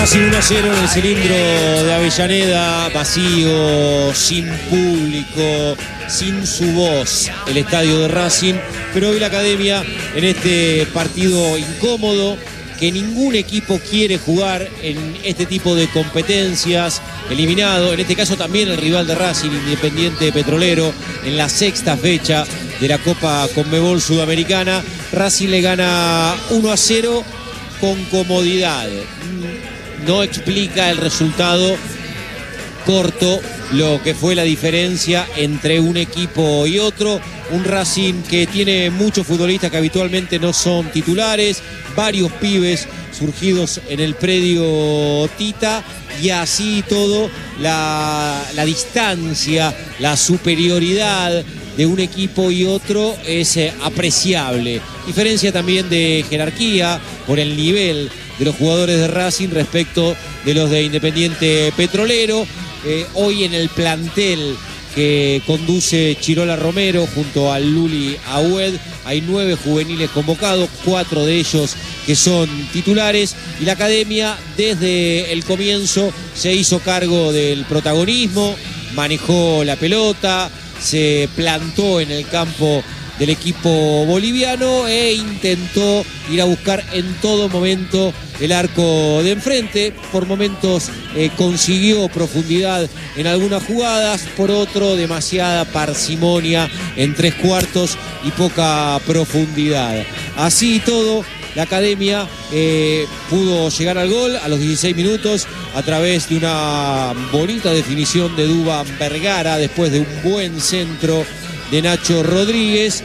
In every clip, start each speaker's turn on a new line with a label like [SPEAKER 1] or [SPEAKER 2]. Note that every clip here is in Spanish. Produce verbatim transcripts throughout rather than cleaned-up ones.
[SPEAKER 1] Racing uno a cero en el cilindro de Avellaneda, vacío, sin público, sin su voz, el estadio de Racing. Pero hoy la Academia, en este partido incómodo, que ningún equipo quiere jugar en este tipo de competencias, eliminado, en este caso también el rival de Racing, Independiente Petrolero, en la sexta fecha de la Copa Conmebol Sudamericana. Racing le gana uno a cero con comodidad. No explica el resultado corto lo que fue la diferencia entre un equipo y otro. Un Racing que tiene muchos futbolistas que habitualmente no son titulares, varios pibes surgidos en el predio Tita, y así todo la, la distancia, la superioridad de un equipo y otro es eh, apreciable. Diferencia también de jerarquía por el nivel de los jugadores de Racing respecto de los de Independiente Petrolero. Eh, hoy en el plantel que conduce Chirola Romero junto a Luli Aoued hay nueve juveniles convocados, cuatro de ellos que son titulares, y la Academia desde el comienzo se hizo cargo del protagonismo, manejó la pelota, se plantó en el campo del equipo boliviano e intentó ir a buscar en todo momento el arco de enfrente. Por momentos eh, consiguió profundidad en algunas jugadas, por otro demasiada parsimonia en tres cuartos y poca profundidad. Así y todo, la Academia eh, pudo llegar al gol a los dieciséis minutos a través de una bonita definición de Duván Vergara después de un buen centro de Nacho Rodríguez.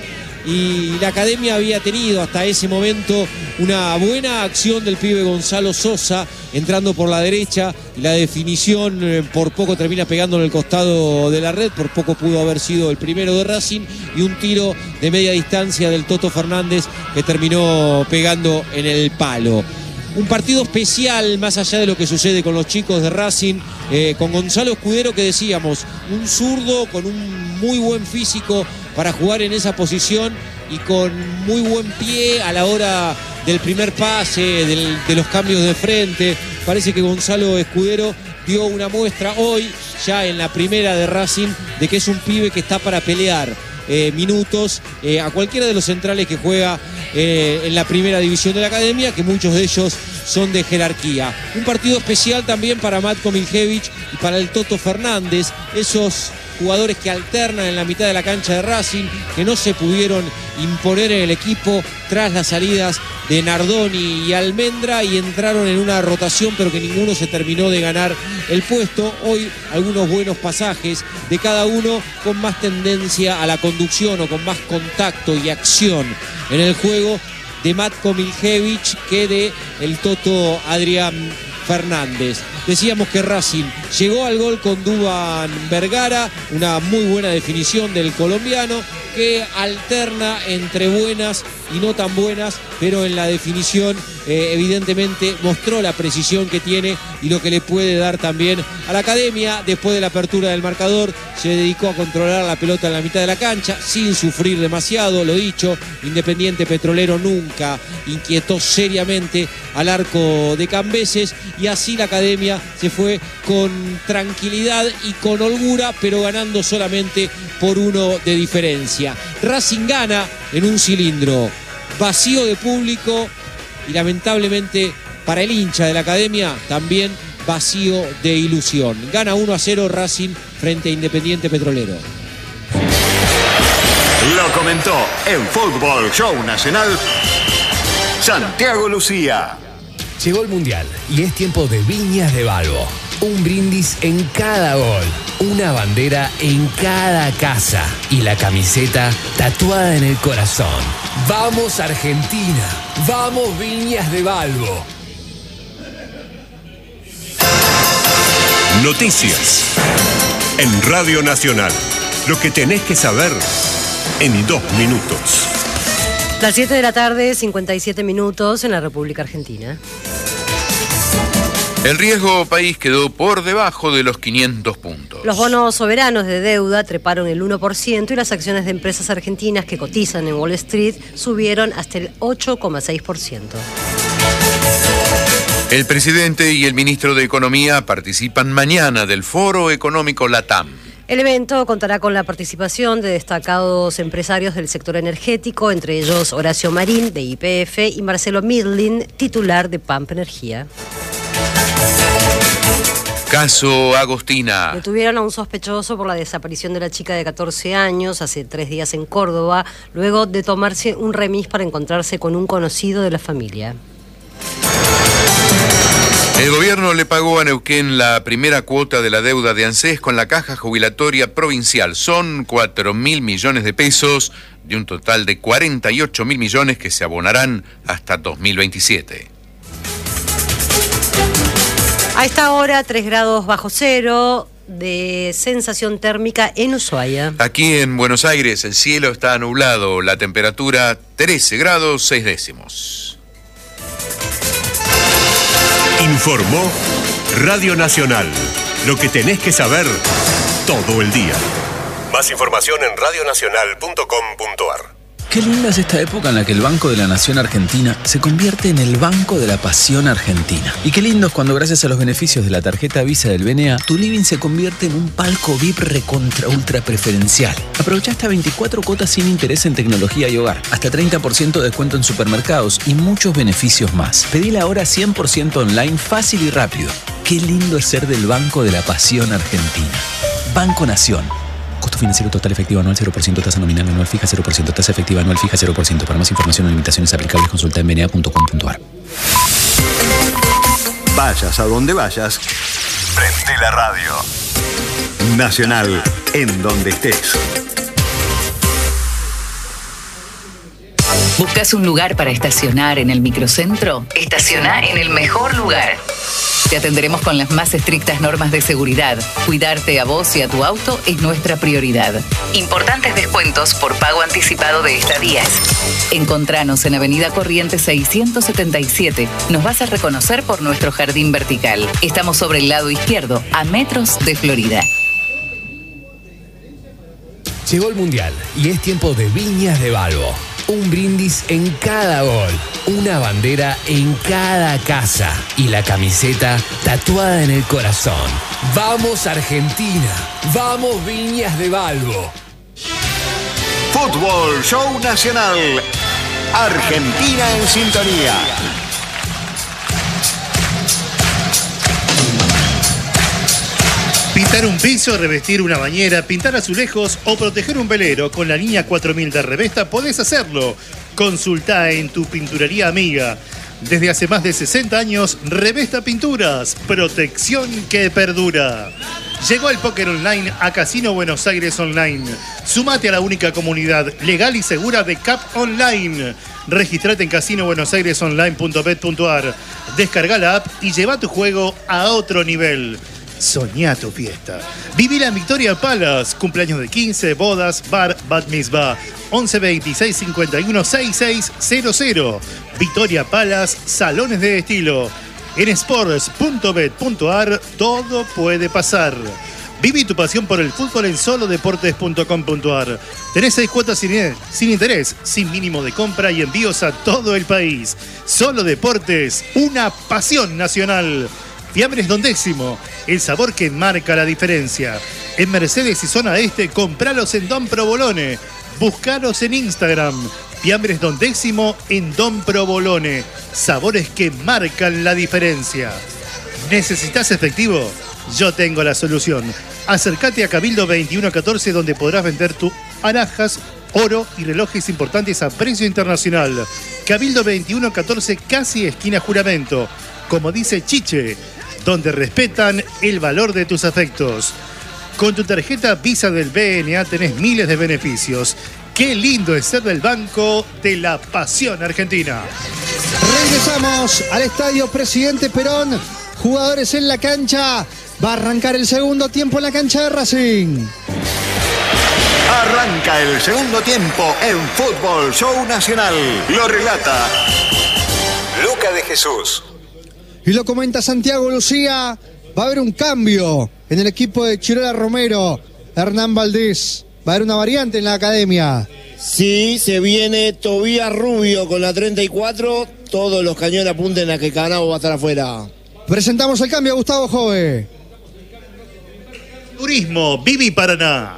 [SPEAKER 1] Y la Academia había tenido hasta ese momento una buena acción del pibe Gonzalo Sosa entrando por la derecha, y la definición eh, por poco termina pegando en el costado de la red, por poco pudo haber sido el primero de Racing, y un tiro de media distancia del Toto Fernández que terminó pegando en el palo. Un partido especial, más allá de lo que sucede con los chicos de Racing, eh, con Gonzalo Escudero, que decíamos, un zurdo con un muy buen físico para jugar en esa posición y con muy buen pie a la hora del primer pase, del, de los cambios de frente. Parece que Gonzalo Escudero dio una muestra hoy, ya en la primera de Racing, de que es un pibe que está para pelear eh, minutos eh, a cualquiera de los centrales que juega eh, en la primera división de la Academia, que muchos de ellos son de jerarquía. Un partido especial también para Matko Miljevic y para el Toto Fernández, esos jugadores que alternan en la mitad de la cancha de Racing, que no se pudieron imponer en el equipo tras las salidas de Nardoni y Almendra, y entraron en una rotación pero que ninguno se terminó de ganar el puesto. Hoy algunos buenos pasajes de cada uno, con más tendencia a la conducción o con más contacto y acción en el juego de Matko Miljevic que de el Toto Adrián Fernández. Decíamos que Racing llegó al gol con Duván Vergara, una muy buena definición del colombiano, que alterna entre buenas y no tan buenas, pero en la definición eh, evidentemente mostró la precisión que tiene y lo que le puede dar también a la Academia. Después de la apertura del marcador se dedicó a controlar la pelota en la mitad de la cancha sin sufrir demasiado, lo dicho. Independiente Petrolero nunca inquietó seriamente al arco de Cambeses, y así la Academia se fue con tranquilidad y con holgura, pero ganando solamente por uno de diferencia. Racing gana en un cilindro vacío de público y lamentablemente para el hincha de la Academia también vacío de ilusión. Gana uno a cero Racing frente a Independiente Petrolero.
[SPEAKER 2] Lo comentó en Fútbol Show Nacional Santiago Lucía.
[SPEAKER 3] Llegó el Mundial y es tiempo de Viñas de Balbo. Un brindis en cada gol, una bandera en cada casa y la camiseta tatuada en el corazón. ¡Vamos Argentina! ¡Vamos Viñas de Balbo!
[SPEAKER 4] Noticias en Radio Nacional. Lo que tenés que saber en dos minutos.
[SPEAKER 5] Las siete de la tarde, cincuenta y siete minutos en la República Argentina.
[SPEAKER 6] El riesgo país quedó por debajo de los quinientos puntos.
[SPEAKER 5] Los bonos soberanos de deuda treparon el uno por ciento y las acciones de empresas argentinas que cotizan en Wall Street subieron hasta el ocho coma seis por ciento.
[SPEAKER 6] El presidente y el ministro de Economía participan mañana del Foro Económico LATAM.
[SPEAKER 5] El evento contará con la participación de destacados empresarios del sector energético, entre ellos Horacio Marín, de Y P F, y Marcelo Midlin, titular de Pampa Energía.
[SPEAKER 6] Caso Agostina.
[SPEAKER 5] Detuvieron a un sospechoso por la desaparición de la chica de catorce años hace tres días en Córdoba, luego de tomarse un remis para encontrarse con un conocido de la familia.
[SPEAKER 6] El gobierno le pagó a Neuquén la primera cuota de la deuda de ANSES con la Caja Jubilatoria Provincial. Son cuatro mil millones de pesos de un total de cuarenta y ocho mil millones que se abonarán hasta dos mil veintisiete.
[SPEAKER 5] A esta hora, tres grados bajo cero de sensación térmica en Ushuaia.
[SPEAKER 6] Aquí en Buenos Aires el cielo está nublado, la temperatura trece grados seis décimos.
[SPEAKER 4] Informó Radio Nacional. Lo que tenés que saber todo el día. Más información en radio nacional punto com punto a r.
[SPEAKER 7] Qué linda es esta época en la que el Banco de la Nación Argentina se convierte en el Banco de la Pasión Argentina. Y qué lindo es cuando, gracias a los beneficios de la tarjeta Visa del B N A, tu living se convierte en un palco V I P recontra ultra preferencial. Aprovecha hasta veinticuatro cuotas sin interés en tecnología y hogar, hasta treinta por ciento de descuento en supermercados y muchos beneficios más. Pedila ahora cien por ciento online, fácil y rápido. Qué lindo es ser del Banco de la Pasión Argentina. Banco Nación. Costo financiero total efectivo anual cero por ciento, tasa nominal anual fija cero por ciento, tasa efectiva anual fija cero por ciento. Para más información o limitaciones aplicables, consulta en b n a punto com punto a r.
[SPEAKER 2] Vayas a donde vayas, prende la radio. Nacional, en donde estés.
[SPEAKER 8] ¿Buscas un lugar para estacionar en el microcentro? Estaciona en el mejor lugar. Te atenderemos con las más estrictas normas de seguridad. Cuidarte a vos y a tu auto es nuestra prioridad. Importantes descuentos por pago anticipado de estadías. Encontranos en Avenida Corrientes seiscientos setenta y siete. Nos vas a reconocer por nuestro jardín vertical. Estamos sobre el lado izquierdo, a metros de Florida.
[SPEAKER 3] Llegó el Mundial y es tiempo de Viñas de Balbo. Un brindis en cada gol, una bandera en cada casa y la camiseta tatuada en el corazón. ¡Vamos Argentina! ¡Vamos Viñas de Balbo!
[SPEAKER 2] Fútbol Show Nacional. Argentina en sintonía.
[SPEAKER 9] Pintar un piso, revestir una bañera, pintar azulejos o proteger un velero con la línea cuatro mil de Revesta podés hacerlo. Consultá en tu pinturería amiga. Desde hace más de sesenta años, Revesta Pinturas, protección que perdura. Llegó el póker online a Casino Buenos Aires Online. Sumate a la única comunidad legal y segura de C A P Online. Registrate en casino buenos aires online punto bet punto a r. Descarga la app y lleva tu juego a otro nivel. Soñá tu fiesta. Vivila en Victoria Palace. Cumpleaños de quince, bodas, bar, bat mitzvah. once veintiséis cincuenta y uno sesenta y seis cero cero. Victoria Palace, salones de estilo. En sports punto bet punto a r todo puede pasar. Viví tu pasión por el fútbol en solo deportes punto com punto a r. Tenés seis cuotas sin, sin interés, sin mínimo de compra y envíos a todo el país. Solo Deportes, una pasión nacional. Fiambres Don Décimo, el sabor que marca la diferencia. En Mercedes y Zona Este, compralos en Don Provolone. Buscalos en Instagram. Fiambres Don Décimo en Don Provolone. Sabores que marcan la diferencia. ¿Necesitas efectivo? Yo tengo la solución. Acércate a Cabildo veintiuno catorce, donde podrás vender tus alhajas, oro y relojes importantes a precio internacional. Cabildo veintiuno catorce, casi esquina Juramento. Como dice Chiche, donde respetan el valor de tus afectos. Con tu tarjeta Visa del B N A tenés miles de beneficios. Qué lindo es ser del Banco de la Pasión Argentina.
[SPEAKER 10] Regresamos al Estadio Presidente Perón. Jugadores en la cancha. Va a arrancar el segundo tiempo en la cancha de Racing.
[SPEAKER 2] Arranca el segundo tiempo en Fútbol Show Nacional. Lo relata Luca de Jesús.
[SPEAKER 10] Y lo comenta Santiago Lucía. Va a haber un cambio en el equipo de Chirola Romero. Hernán Valdés. Va a haber una variante en la academia.
[SPEAKER 11] Sí, se viene Tobías Rubio con la treinta y cuatro. todos los cañones apunten a que Canavo va a estar afuera.
[SPEAKER 10] Presentamos el cambio a Gustavo Jove.
[SPEAKER 9] Turismo, Vivi Paraná.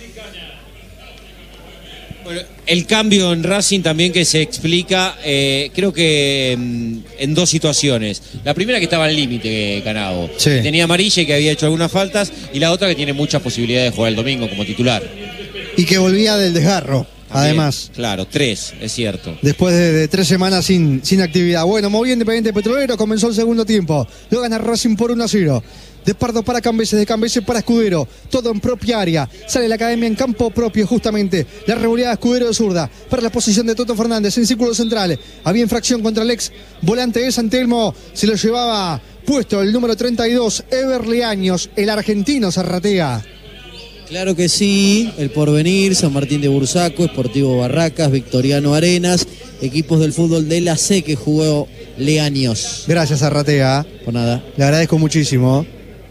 [SPEAKER 1] Bueno, el cambio en Racing también que se explica, eh, creo que mm, en dos situaciones. La primera que estaba al límite, Canavo.
[SPEAKER 10] Sí.
[SPEAKER 1] Que tenía amarilla y que había hecho algunas faltas. Y la otra que tiene muchas posibilidades de jugar el domingo como titular.
[SPEAKER 10] Y que volvía del desgarro,
[SPEAKER 1] También,
[SPEAKER 10] además.
[SPEAKER 1] Claro, tres, es cierto.
[SPEAKER 10] Después de, de tres semanas sin, sin actividad. Bueno, muy bien Independiente Petrolero, comenzó el segundo tiempo. Lo gana Racing por uno a cero. De Pardo para Cambeses, de Cambeses para Escudero. Todo en propia área. Sale la academia en campo propio, justamente. La revoleada Escudero de zurda. Para la posición de Toto Fernández en círculo central. Había infracción contra el ex volante de San Telmo. Se lo llevaba puesto el número treinta y dos, Ever Leaños, el argentino Zarratea.
[SPEAKER 12] Claro que sí, el Porvenir, San Martín de Bursaco, Sportivo Barracas, Victoriano Arenas, equipos del fútbol de la C que jugó Leaños.
[SPEAKER 10] Gracias, Zarratea.
[SPEAKER 12] Por nada.
[SPEAKER 10] Le agradezco muchísimo.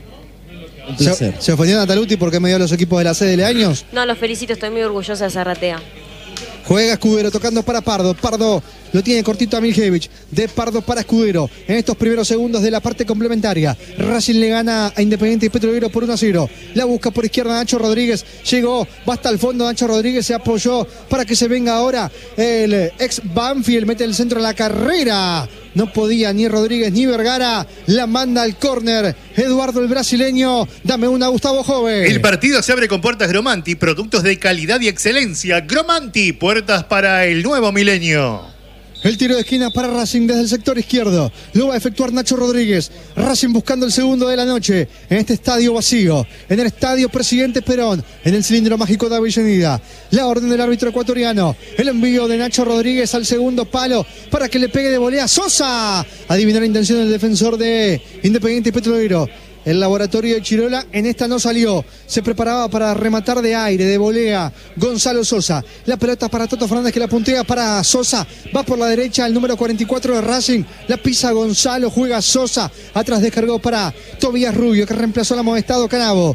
[SPEAKER 12] Un placer.
[SPEAKER 10] ¿Se, ¿Se ofendió Nataluti porque me dio los equipos de la C de Leaños?
[SPEAKER 13] No, los felicito, estoy muy orgullosa de Zarratea.
[SPEAKER 10] Juega Escudero tocando para Pardo. Pardo lo tiene cortito a Miljevich. De Pardo para Escudero. En estos primeros segundos de la parte complementaria. Racing le gana a Independiente y Petrolero por uno a cero. La busca por izquierda Nacho Rodríguez. Llegó, va hasta el fondo. Nacho Rodríguez se apoyó para que se venga ahora el ex Banfield. Mete el centro a la carrera. No podía ni Rodríguez ni Vergara. La manda al córner. Eduardo el brasileño. Dame una, Gustavo Jove.
[SPEAKER 9] El partido se abre con puertas Gromanti. Productos de calidad y excelencia. Gromanti. Puertas para el nuevo milenio.
[SPEAKER 10] El tiro de esquina para Racing desde el sector izquierdo. Lo va a efectuar Nacho Rodríguez. Racing buscando el segundo de la noche. En este estadio vacío. En el estadio Presidente Perón. En el cilindro mágico de Avellaneda. La orden del árbitro ecuatoriano. El envío de Nacho Rodríguez al segundo palo. Para que le pegue de volea Sosa. Adivinar la intención del defensor de Independiente y Petrolero. El laboratorio de Chirola en esta no salió. Se preparaba para rematar de aire, de volea. Gonzalo Sosa. La pelota para Toto Fernández que la puntea para Sosa. Va por la derecha el número cuarenta y cuatro de Racing. La pisa Gonzalo, juega Sosa. Atrás descargó para Tobías Rubio que reemplazó al amonestado Canavo,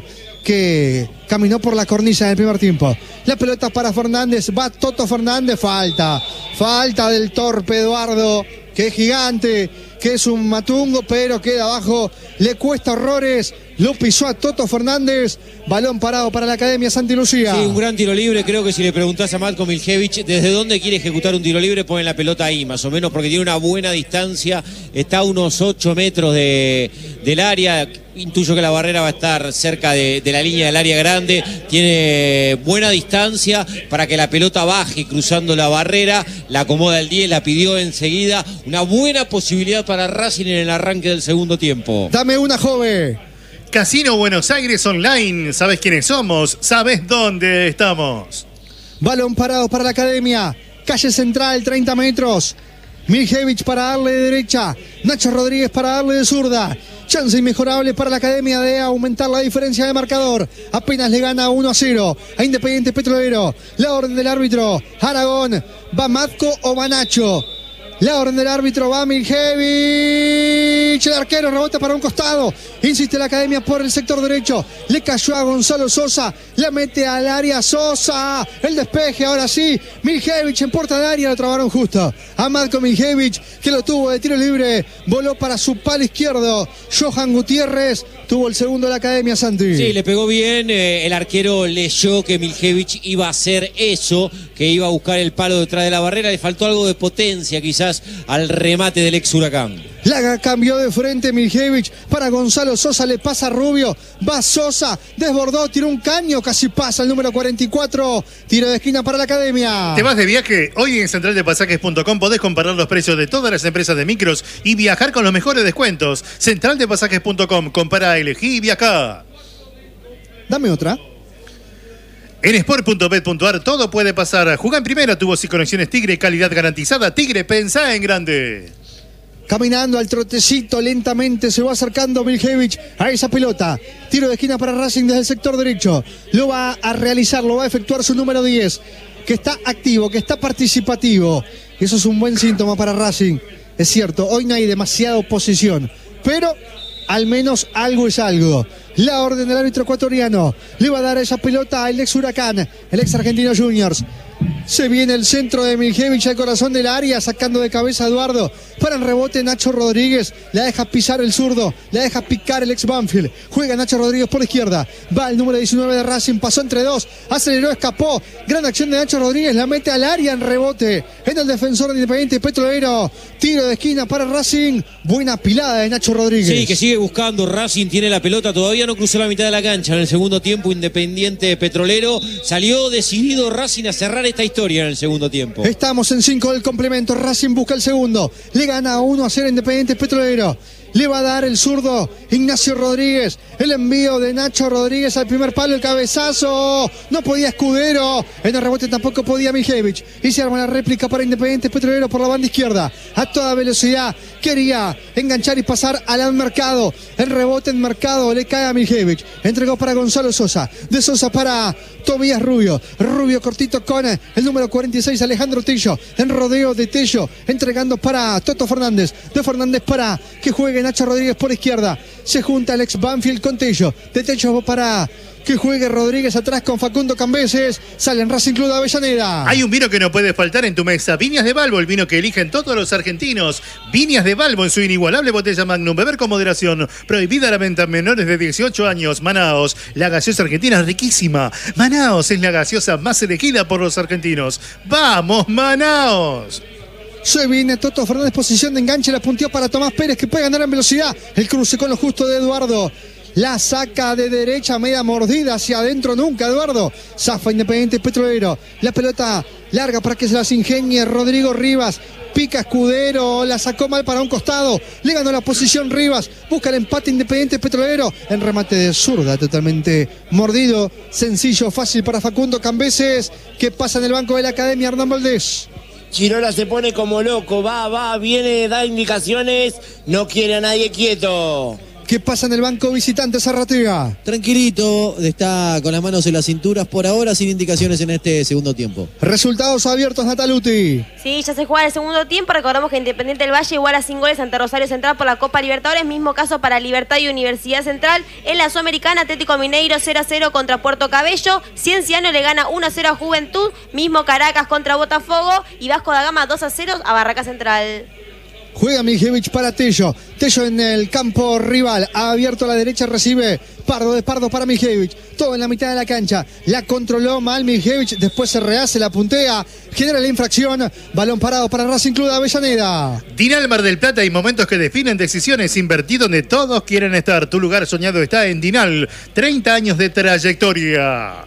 [SPEAKER 10] que caminó por la cornisa en el primer tiempo. La pelota para Fernández. Va Toto Fernández. Falta. Falta del torpe Eduardo, que es gigante, que es un matungo, pero queda abajo, le cuesta horrores, lo pisó a Toto Fernández, balón parado para la Academia Santa Lucía.
[SPEAKER 1] Sí, un gran tiro libre, creo que si le preguntás a Matko Miljevich desde dónde quiere ejecutar un tiro libre, ponen la pelota ahí, más o menos, porque tiene una buena distancia, está a unos ocho metros de, del área, intuyo que la barrera va a estar cerca de, de la línea del área grande, tiene buena distancia para que la pelota baje cruzando la barrera, la acomoda el diez, la pidió enseguida, una buena posibilidad para Racing en el arranque del segundo tiempo.
[SPEAKER 10] Dame una, Jove.
[SPEAKER 9] Casino Buenos Aires Online. ¿Sabes quiénes somos? ¿Sabes dónde estamos?
[SPEAKER 10] Balón parado para la Academia. Calle Central, treinta metros. Miljevich para darle de derecha. Nacho Rodríguez para darle de zurda. Chance inmejorable para la Academia de aumentar la diferencia de marcador. Apenas le gana uno a cero a Independiente Petrolero. La orden del árbitro. Aragón. ¿Va Matko o va Nacho? La orden del árbitro, va Miljevich. El arquero rebota para un costado. Insiste la Academia por el sector derecho. Le cayó a Gonzalo Sosa. La mete al área Sosa. El despeje, ahora sí. Miljevich en puerta de área. Lo trabaron justo a Matko Miljevich, que lo tuvo de tiro libre. Voló para su palo izquierdo. Johan Gutiérrez tuvo el segundo de la Academia, Santi.
[SPEAKER 1] Sí, le pegó bien. Eh, el arquero leyó que Miljevich iba a hacer eso, que iba a buscar el palo detrás de la barrera. Le faltó algo de potencia, quizás, al remate del ex Huracán.
[SPEAKER 10] La cambió de frente Miljevich para Gonzalo Sosa, le pasa Rubio, va Sosa, desbordó, tiró un caño, casi pasa el número cuarenta y cuatro, tiro de esquina para la Academia.
[SPEAKER 9] ¿Te vas de viaje? Hoy en central de pasajes punto com podés comparar los precios de todas las empresas de micros y viajar con los mejores descuentos. central de pasajes punto com, compara, elegí y viajá.
[SPEAKER 10] Dame otra.
[SPEAKER 9] En sport punto bet punto ar todo puede pasar. Jugá en primera, tubos y conexiones Tigre, calidad garantizada. Tigre, pensá en grande.
[SPEAKER 10] Caminando al trotecito, lentamente se va acercando Miljevich a esa pelota. Tiro de esquina para Racing desde el sector derecho. Lo va a realizar, lo va a efectuar su número diez, que está activo, que está participativo. Eso es un buen síntoma para Racing. Es cierto, hoy no hay demasiada oposición, pero al menos algo es algo. La orden del árbitro ecuatoriano. Le va a dar esa pelota al ex Huracán, el ex Argentino Juniors. Se viene el centro de Miljevich al corazón del área, sacando de cabeza a Eduardo. Para el rebote Nacho Rodríguez. La deja pisar el zurdo. La deja picar el ex Banfield. Juega Nacho Rodríguez por la izquierda. Va el número diecinueve de Racing. Pasó entre dos. Aceleró, escapó. Gran acción de Nacho Rodríguez. La mete al área en rebote. En el defensor de Independiente Petrolero. Tiro de esquina para Racing. Buena pilada de Nacho Rodríguez.
[SPEAKER 1] Sí, que sigue buscando. Racing tiene la pelota. Todavía no cruzó la mitad de la cancha. En el segundo tiempo, Independiente Petrolero. Salió decidido Racing a cerrar esta historia en el segundo tiempo.
[SPEAKER 10] Estamos en cinco del complemento. Racing busca el segundo. Le gana uno a cero Independiente Petrolero. Le va a dar el zurdo Ignacio Rodríguez. El envío de Nacho Rodríguez al primer palo. El cabezazo. No podía Escudero. En el rebote tampoco podía Miljevich. Y se arma la réplica para Independiente Petrolero por la banda izquierda. A toda velocidad. Quería enganchar y pasar al mercado. El rebote en mercado. Le cae a Miljevich. Entregó para Gonzalo Sosa. De Sosa para Tobías Rubio. Rubio cortito con el número cuarenta y seis Alejandro Tello. En rodeo de Tello. Entregando para Toto Fernández. De Fernández para que juegue Nacho Rodríguez por izquierda. Se junta el ex Banfield con Tello. De Tello para que juegue Rodríguez atrás con Facundo Cambeses. Sale en Racing Club de Avellaneda.
[SPEAKER 9] Hay un vino que no puede faltar en tu mesa. Viñas de Balbo, el vino que eligen todos los argentinos. Viñas de Balbo en su inigualable botella Magnum. Beber con moderación. Prohibida la venta a menores de dieciocho años. Manaos, la gaseosa argentina es riquísima. Manaos es la gaseosa más elegida por los argentinos. ¡Vamos, Manaos!
[SPEAKER 10] Se viene Toto Fernández, posición de enganche, la punteó para Tomás Pérez, que puede ganar en velocidad. El cruce con lo justo de Eduardo. La saca de derecha, media mordida hacia adentro, nunca Eduardo. Zafa Independiente Petrolero. La pelota larga para que se las ingenie Rodrigo Rivas. Pica Escudero, la sacó mal para un costado. Le ganó la posición Rivas. Busca el empate Independiente Petrolero. En remate de zurda, totalmente mordido. Sencillo, fácil para Facundo Cambeses, que pasa en el banco de la Academia Hernán Valdés.
[SPEAKER 11] Chirola se pone como loco, va, va, viene, da indicaciones, no quiere a nadie quieto.
[SPEAKER 10] ¿Qué pasa en el banco visitante Zarratea?
[SPEAKER 12] Tranquilito, está con las manos en las cinturas por ahora, sin indicaciones en este segundo tiempo.
[SPEAKER 10] Resultados abiertos, Nataluti.
[SPEAKER 13] Sí, ya se juega el segundo tiempo. Recordamos que Independiente del Valle iguala sin goles ante Rosario Central por la Copa Libertadores. Mismo caso para Libertad y Universidad Central. En la Sudamericana, Atlético Mineiro cero a cero contra Puerto Cabello. Cienciano le gana uno a cero a Juventud. Mismo Caracas contra Botafogo. Y Vasco da Gama dos a cero a Barraca Central.
[SPEAKER 10] Juega Miljevich para Tello. Tello en el campo rival. Ha abierto a la derecha, recibe Pardo de Pardo para Miljevich. Todo en la mitad de la cancha. La controló mal Miljevich. Después se rehace, la puntea. Genera la infracción. Balón parado para Racing Club de Avellaneda.
[SPEAKER 9] Dinal Mar del Plata, hay momentos que definen decisiones. Invertí donde todos quieren estar. Tu lugar soñado está en Dinal. treinta años de trayectoria.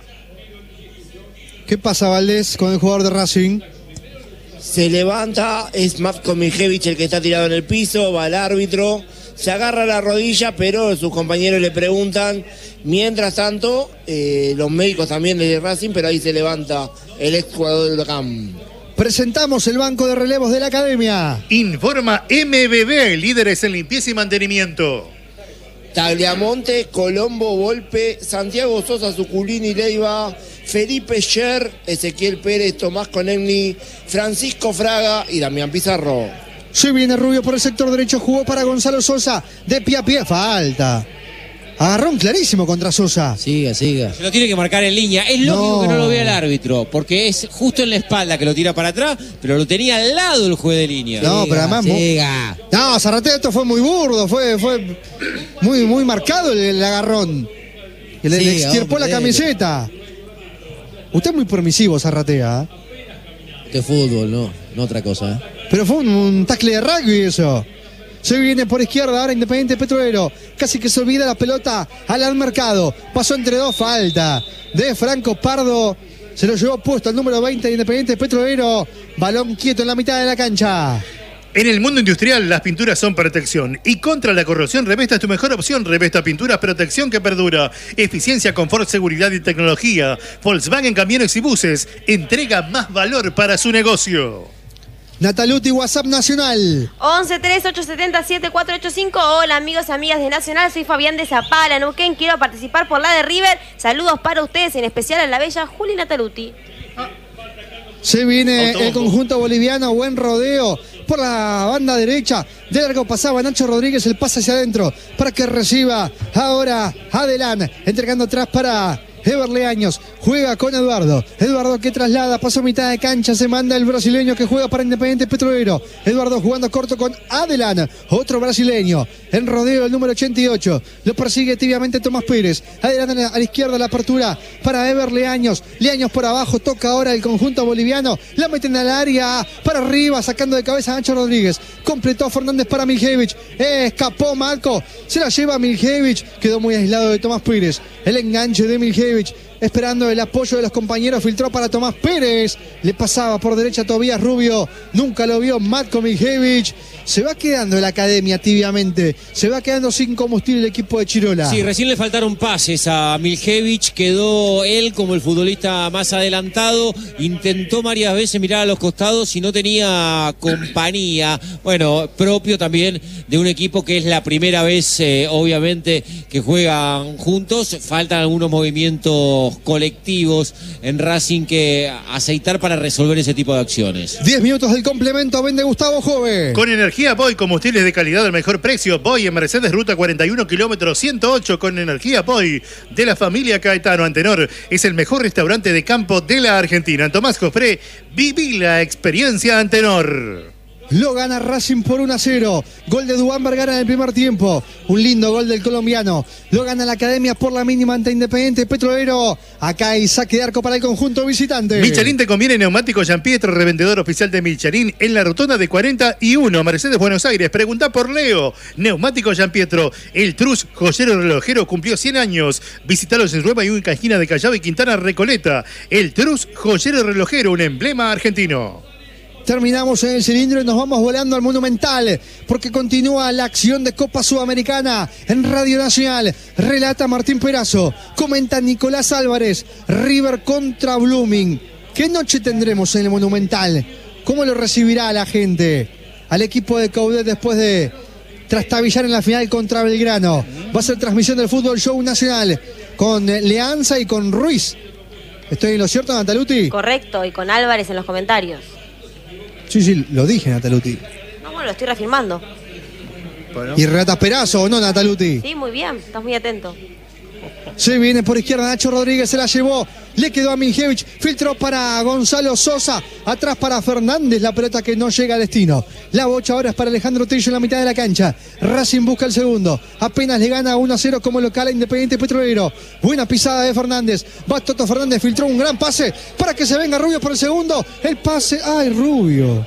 [SPEAKER 10] ¿Qué pasa, Valdés, con el jugador de Racing?
[SPEAKER 11] Se levanta, es Matko Miljevich el que está tirado en el piso, va al árbitro, se agarra la rodilla, pero sus compañeros le preguntan. Mientras tanto, eh, los médicos también de Racing, pero ahí se levanta el ex jugador del Huracán.
[SPEAKER 10] Presentamos el banco de relevos de la Academia.
[SPEAKER 9] Informa M B B, líderes en limpieza y mantenimiento.
[SPEAKER 11] Tagliamonte, Colombo, Volpe, Santiago Sosa, Suculini, Leiva, Felipe Scher, Ezequiel Pérez, Tomás Conegni, Francisco Fraga y Damián Pizarro.
[SPEAKER 10] Se viene Rubio por el sector derecho, jugó para Gonzalo Sosa, de pie a pie, falta. Agarrón clarísimo contra Sosa.
[SPEAKER 12] Siga, siga.
[SPEAKER 1] Se lo tiene que marcar en línea. Es lógico
[SPEAKER 10] No.
[SPEAKER 1] que no lo vea el árbitro, porque es justo en la espalda que lo tira para atrás, pero lo tenía al lado el juez de línea.
[SPEAKER 10] No, pero además...
[SPEAKER 12] Siga.
[SPEAKER 10] No, Zarratea, esto fue muy burdo, fue, fue muy, muy marcado el, el agarrón. Que le, le
[SPEAKER 12] Siga,
[SPEAKER 10] extirpó
[SPEAKER 12] hombre,
[SPEAKER 10] la camiseta. Usted es muy permisivo, Zarratea. ¿eh?
[SPEAKER 12] Este fútbol, no, no otra cosa. ¿eh?
[SPEAKER 10] Pero fue un, un tackle de rugby eso. Se viene por izquierda ahora Independiente Petrolero. Casi que se olvida la pelota al mercado. Pasó entre dos, falta de Franco Pardo. Se lo llevó puesto al número veinte de Independiente Petrolero. Balón quieto en la mitad de la cancha.
[SPEAKER 9] En el mundo industrial, las pinturas son protección. Y contra la corrosión, Revesta es tu mejor opción. Revesta Pinturas, protección que perdura. Eficiencia, confort, seguridad y tecnología. Volkswagen Camiones y Buses. Entrega más valor para su negocio.
[SPEAKER 10] Nataluti, WhatsApp Nacional.
[SPEAKER 13] once tres ocho siete cero siete cuatro ocho cinco. Hola amigos y amigas de Nacional, soy Fabián de Zapala, Neuquén. Quiero participar por la de River. Saludos para ustedes, en especial a la bella Juli Nataluti.
[SPEAKER 10] Se viene
[SPEAKER 9] Auto.
[SPEAKER 10] el conjunto boliviano, buen rodeo por la banda derecha. De largo pasaba Nacho Rodríguez, el pase hacia adentro para que reciba ahora Adelán, entregando atrás para Ever Leaños juega con Eduardo. Eduardo que traslada, paso mitad de cancha, se manda el brasileño que juega para Independiente Petrolero. Eduardo jugando corto con Adelan, otro brasileño. En rodeo el número ochenta y ocho. Lo persigue tibiamente Tomás Pérez. Adelante a la izquierda la apertura para Ever Leaños. Leaños por abajo, toca ahora el conjunto boliviano. La meten al área, para arriba, sacando de cabeza a Nacho Rodríguez. Completó Fernández para Miljevich. Eh, escapó Marco. Se la lleva Miljevich. Quedó muy aislado de Tomás Pérez. El enganche de Miljevich, esperando el apoyo de los compañeros, filtró para Tomás Pérez, le pasaba por derecha a Tobías Rubio, nunca lo vio Matko Miljevich. Se va quedando en la academia tibiamente, se va quedando sin combustible el equipo de Chirola.
[SPEAKER 1] Sí, recién le faltaron pases a Miljevich, quedó él como el futbolista más adelantado, intentó varias veces mirar a los costados y no tenía compañía, bueno, propio también de un equipo que es la primera vez, eh, obviamente, que juegan juntos, faltan algunos movimientos colectivos en Racing que aceitar para resolver ese tipo de acciones.
[SPEAKER 10] diez minutos del complemento, vende Gustavo Jove.
[SPEAKER 9] Con energía Boy, combustibles de calidad al mejor precio. Boy en Mercedes, ruta cuarenta y uno, kilómetro ciento ocho, con energía Boy de la familia Caetano. Antenor es el mejor restaurante de campo de la Argentina. En Tomás Cofré, viví la experiencia Antenor.
[SPEAKER 10] Lo gana Racing por uno a cero. Gol de Duván Vergara en el primer tiempo. Un lindo gol del colombiano. Lo gana la academia por la mínima ante Independiente Petrolero. Acá hay saque de arco para el conjunto visitante.
[SPEAKER 9] Michelin te conviene neumático Gianpietro, revendedor oficial de Michelin en la rotonda de cuarenta y uno, Mercedes, Buenos Aires. Pregunta por Leo. Neumático Gianpietro. El Trus, joyero relojero, cumplió cien años. Visitalos en Rueba y única esquina de Callao y Quintana Recoleta. El Trus, joyero relojero, un emblema argentino.
[SPEAKER 10] Terminamos en el cilindro y nos vamos volando al Monumental, porque continúa la acción de Copa Sudamericana en Radio Nacional. Relata Martín Perazo, comenta Nicolás Álvarez. River contra Blooming. ¿Qué noche tendremos en el Monumental? ¿Cómo lo recibirá la gente al equipo de Coudet después de trastabillar en la final contra Belgrano? Va a ser transmisión del Fútbol Show Nacional con Leanza y con Ruiz. ¿Estoy en lo cierto, Nataluti?
[SPEAKER 13] Correcto, y con Álvarez en los comentarios.
[SPEAKER 10] Sí, sí, lo dije, Nataluti.
[SPEAKER 13] No, bueno, lo estoy reafirmando.
[SPEAKER 10] Bueno. ¿Y relata Perazo o no, Nataluti?
[SPEAKER 13] Sí, muy bien, estás muy atento.
[SPEAKER 10] Se viene por izquierda Nacho Rodríguez, se la llevó, le quedó a Miljevich, filtró para Gonzalo Sosa, atrás para Fernández, la pelota que no llega a destino. La bocha ahora es para Alejandro Trillo en la mitad de la cancha. Racing busca el segundo, apenas le gana uno a cero como local a Independiente Petrolero. Buena pisada de Fernández, va Toto Fernández, filtró un gran pase para que se venga Rubio por el segundo. El pase, ¡ay, Rubio!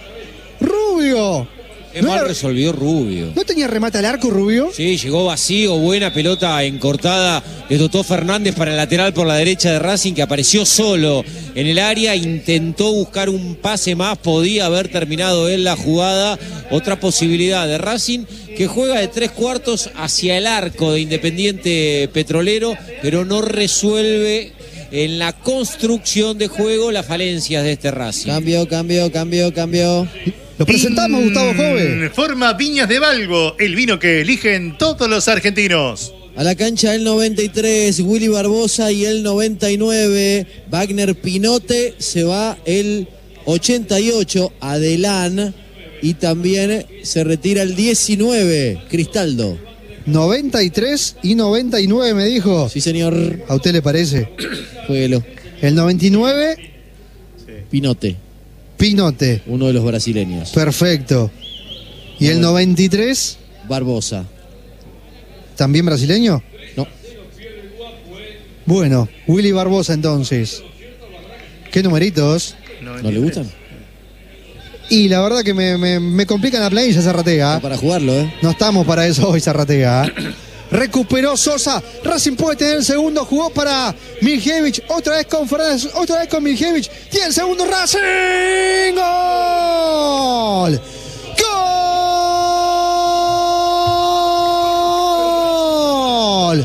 [SPEAKER 10] ¡Rubio!
[SPEAKER 1] Qué mal resolvió Rubio.
[SPEAKER 10] ¿No tenía remate al arco, Rubio?
[SPEAKER 1] Sí, llegó vacío, buena pelota encortada de Totó Fernández para el lateral por la derecha de Racing, que apareció solo en el área, intentó buscar un pase más, podía haber terminado él la jugada. Otra posibilidad de Racing, que juega de tres cuartos hacia el arco de Independiente Petrolero, pero no resuelve en la construcción de juego las falencias de este Racing.
[SPEAKER 12] Cambio, cambio, cambio, cambio.
[SPEAKER 10] Lo presentamos, Gustavo Jove.
[SPEAKER 9] Forma Viñas de Valgo, el vino que eligen todos los argentinos.
[SPEAKER 12] A la cancha el noventa y tres, Willy Barbosa, y el noventa y nueve, Wagner Pinote. Se va el ochenta y ocho, Adelán. Y también se retira el diecinueve, Cristaldo.
[SPEAKER 10] noventa y tres y noventa y nueve, me dijo.
[SPEAKER 12] Sí, señor.
[SPEAKER 10] ¿A usted le parece?
[SPEAKER 12] Jueguelo.
[SPEAKER 10] El noventa y nueve.
[SPEAKER 12] Sí. Pinote.
[SPEAKER 10] Pinote.
[SPEAKER 12] Uno de los brasileños.
[SPEAKER 10] Perfecto. ¿Y el noventa y tres?
[SPEAKER 12] Barbosa.
[SPEAKER 10] ¿También brasileño?
[SPEAKER 12] No.
[SPEAKER 10] Bueno, Willy Barbosa entonces. ¿Qué numeritos?
[SPEAKER 12] ¿No le gustan?
[SPEAKER 10] Y la verdad que me, me, me complican la planilla, Zarratea.
[SPEAKER 12] No para jugarlo, ¿eh?
[SPEAKER 10] No estamos para eso hoy, Zarratea. Recuperó Sosa, Racing puede tener el segundo, jugó para Miljevich, otra vez con Fernández, otra vez con Miljevich, tiene el segundo Racing, ¡gol! ¡Gol!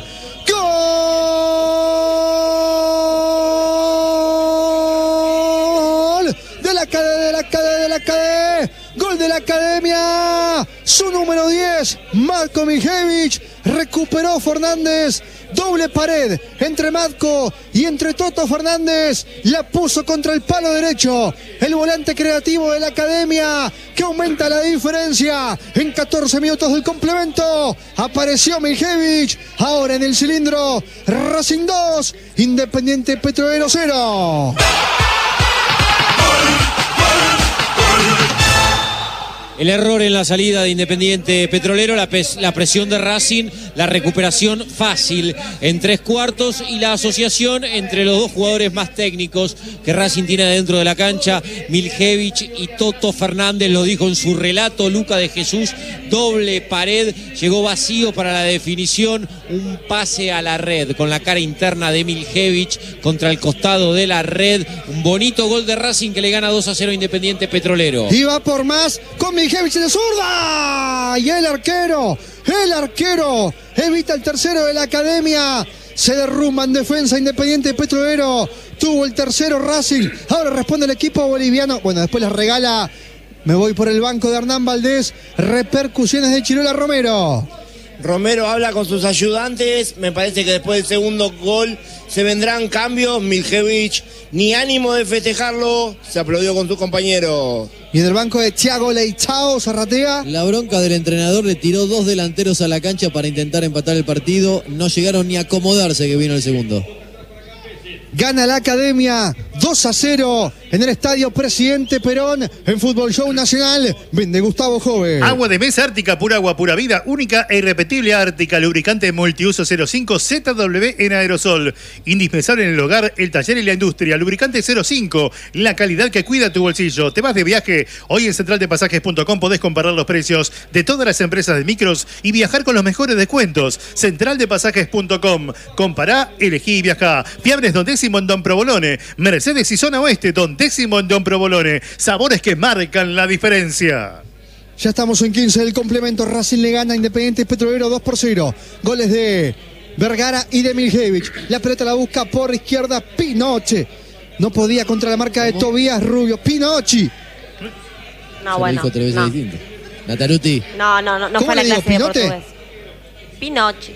[SPEAKER 10] ¡Gol! De la cadena, de la cadena, de la cadena, gol de la academia, su número diez, Matko Miljevich. Recuperó Fernández, doble pared entre Matco y entre Toto Fernández, la puso contra el palo derecho, el volante creativo de la academia, que aumenta la diferencia en catorce minutos del complemento. Apareció Miljevic, ahora en el cilindro, Racing dos, Independiente Petrolero cero.
[SPEAKER 1] El error en la salida de Independiente Petrolero, la, pes- la presión de Racing, la recuperación fácil en tres cuartos y la asociación entre los dos jugadores más técnicos que Racing tiene dentro de la cancha, Miljevic y Toto Fernández. Lo dijo en su relato Luca de Jesús, doble pared, llegó vacío para la definición, un pase a la red con la cara interna de Miljevic contra el costado de la red, un bonito gol de Racing que le gana dos a cero a Independiente Petrolero.
[SPEAKER 10] Y va por más con Miljevic de zurda, y el arquero, el arquero evita el tercero de la academia. Se derrumba en defensa Independiente Petrolero, tuvo el tercero Racing, ahora responde el equipo boliviano. Bueno, después les regala, me voy por el banco de Hernán Valdés, repercusiones de Chirola Romero.
[SPEAKER 11] Romero habla con sus ayudantes, me parece que después del segundo gol se vendrán cambios. Miljevic ni ánimo de festejarlo, se aplaudió con sus compañeros.
[SPEAKER 10] Y en el banco de Thiago Leitao, Zarratea.
[SPEAKER 12] La bronca del entrenador, le tiró dos delanteros a la cancha para intentar empatar el partido, no llegaron ni a acomodarse que vino el segundo.
[SPEAKER 10] Gana la academia dos a cero en el estadio Presidente Perón en Fútbol Show Nacional. Vende Gustavo Jove.
[SPEAKER 9] Agua de mesa Ártica, pura agua, pura vida, única e irrepetible Ártica, lubricante multiuso cero cinco Z W en aerosol. Indispensable en el hogar, el taller y la industria. Lubricante cero cinco, la calidad que cuida tu bolsillo. ¿Te vas de viaje? Hoy en central de pasajes punto com podés comparar los precios de todas las empresas de micros y viajar con los mejores descuentos. central de pasajes punto com. Compará, elegí y viajá. Fiambres Don Décimo en Don Provolone. Mercedes y Zona Oeste, Don Décimo en Don Provolone. Sabores que marcan la diferencia.
[SPEAKER 10] Ya estamos en quince del complemento. Racing le gana a Independiente Petrolero dos por cero. Goles de Vergara y de Miljevic. La pelota la busca por izquierda Pinoche. No podía contra la marca de Tobías Rubio. Pinochi.
[SPEAKER 13] No, bueno.
[SPEAKER 12] Dijo tres veces
[SPEAKER 13] No.
[SPEAKER 12] distinto. Nataruti.
[SPEAKER 13] No, no, no, no
[SPEAKER 10] ¿Cómo
[SPEAKER 13] fue la
[SPEAKER 10] le digo,
[SPEAKER 13] clase de
[SPEAKER 10] Pinote?
[SPEAKER 13] portugués. Pinochi.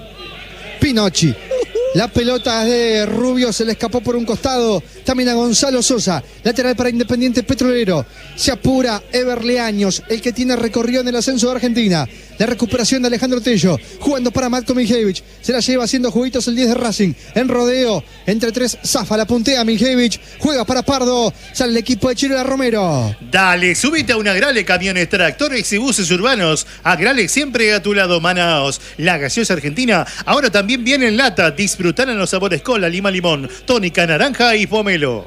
[SPEAKER 10] Pinochi. La pelota de Rubio se le escapó por un costado. También a Gonzalo Sosa. Lateral para Independiente Petrolero. Se apura Ever Leaños, el que tiene recorrido en el ascenso de Argentina. La recuperación de Alejandro Tello. Jugando para Matko Miljevic. Se la lleva haciendo juguitos el diez de Racing. En rodeo. Entre tres. Zafa. La puntea Miljevic. Juega para Pardo. Sale el equipo de Chirola Romero.
[SPEAKER 9] Dale, subite a una Agrale, camiones, tractores y buses urbanos. Agrale siempre a tu lado, Manaos. La gaseosa argentina ahora también viene en lata. Disfrutar en los sabores cola, lima, limón, tónica, naranja y pomelo.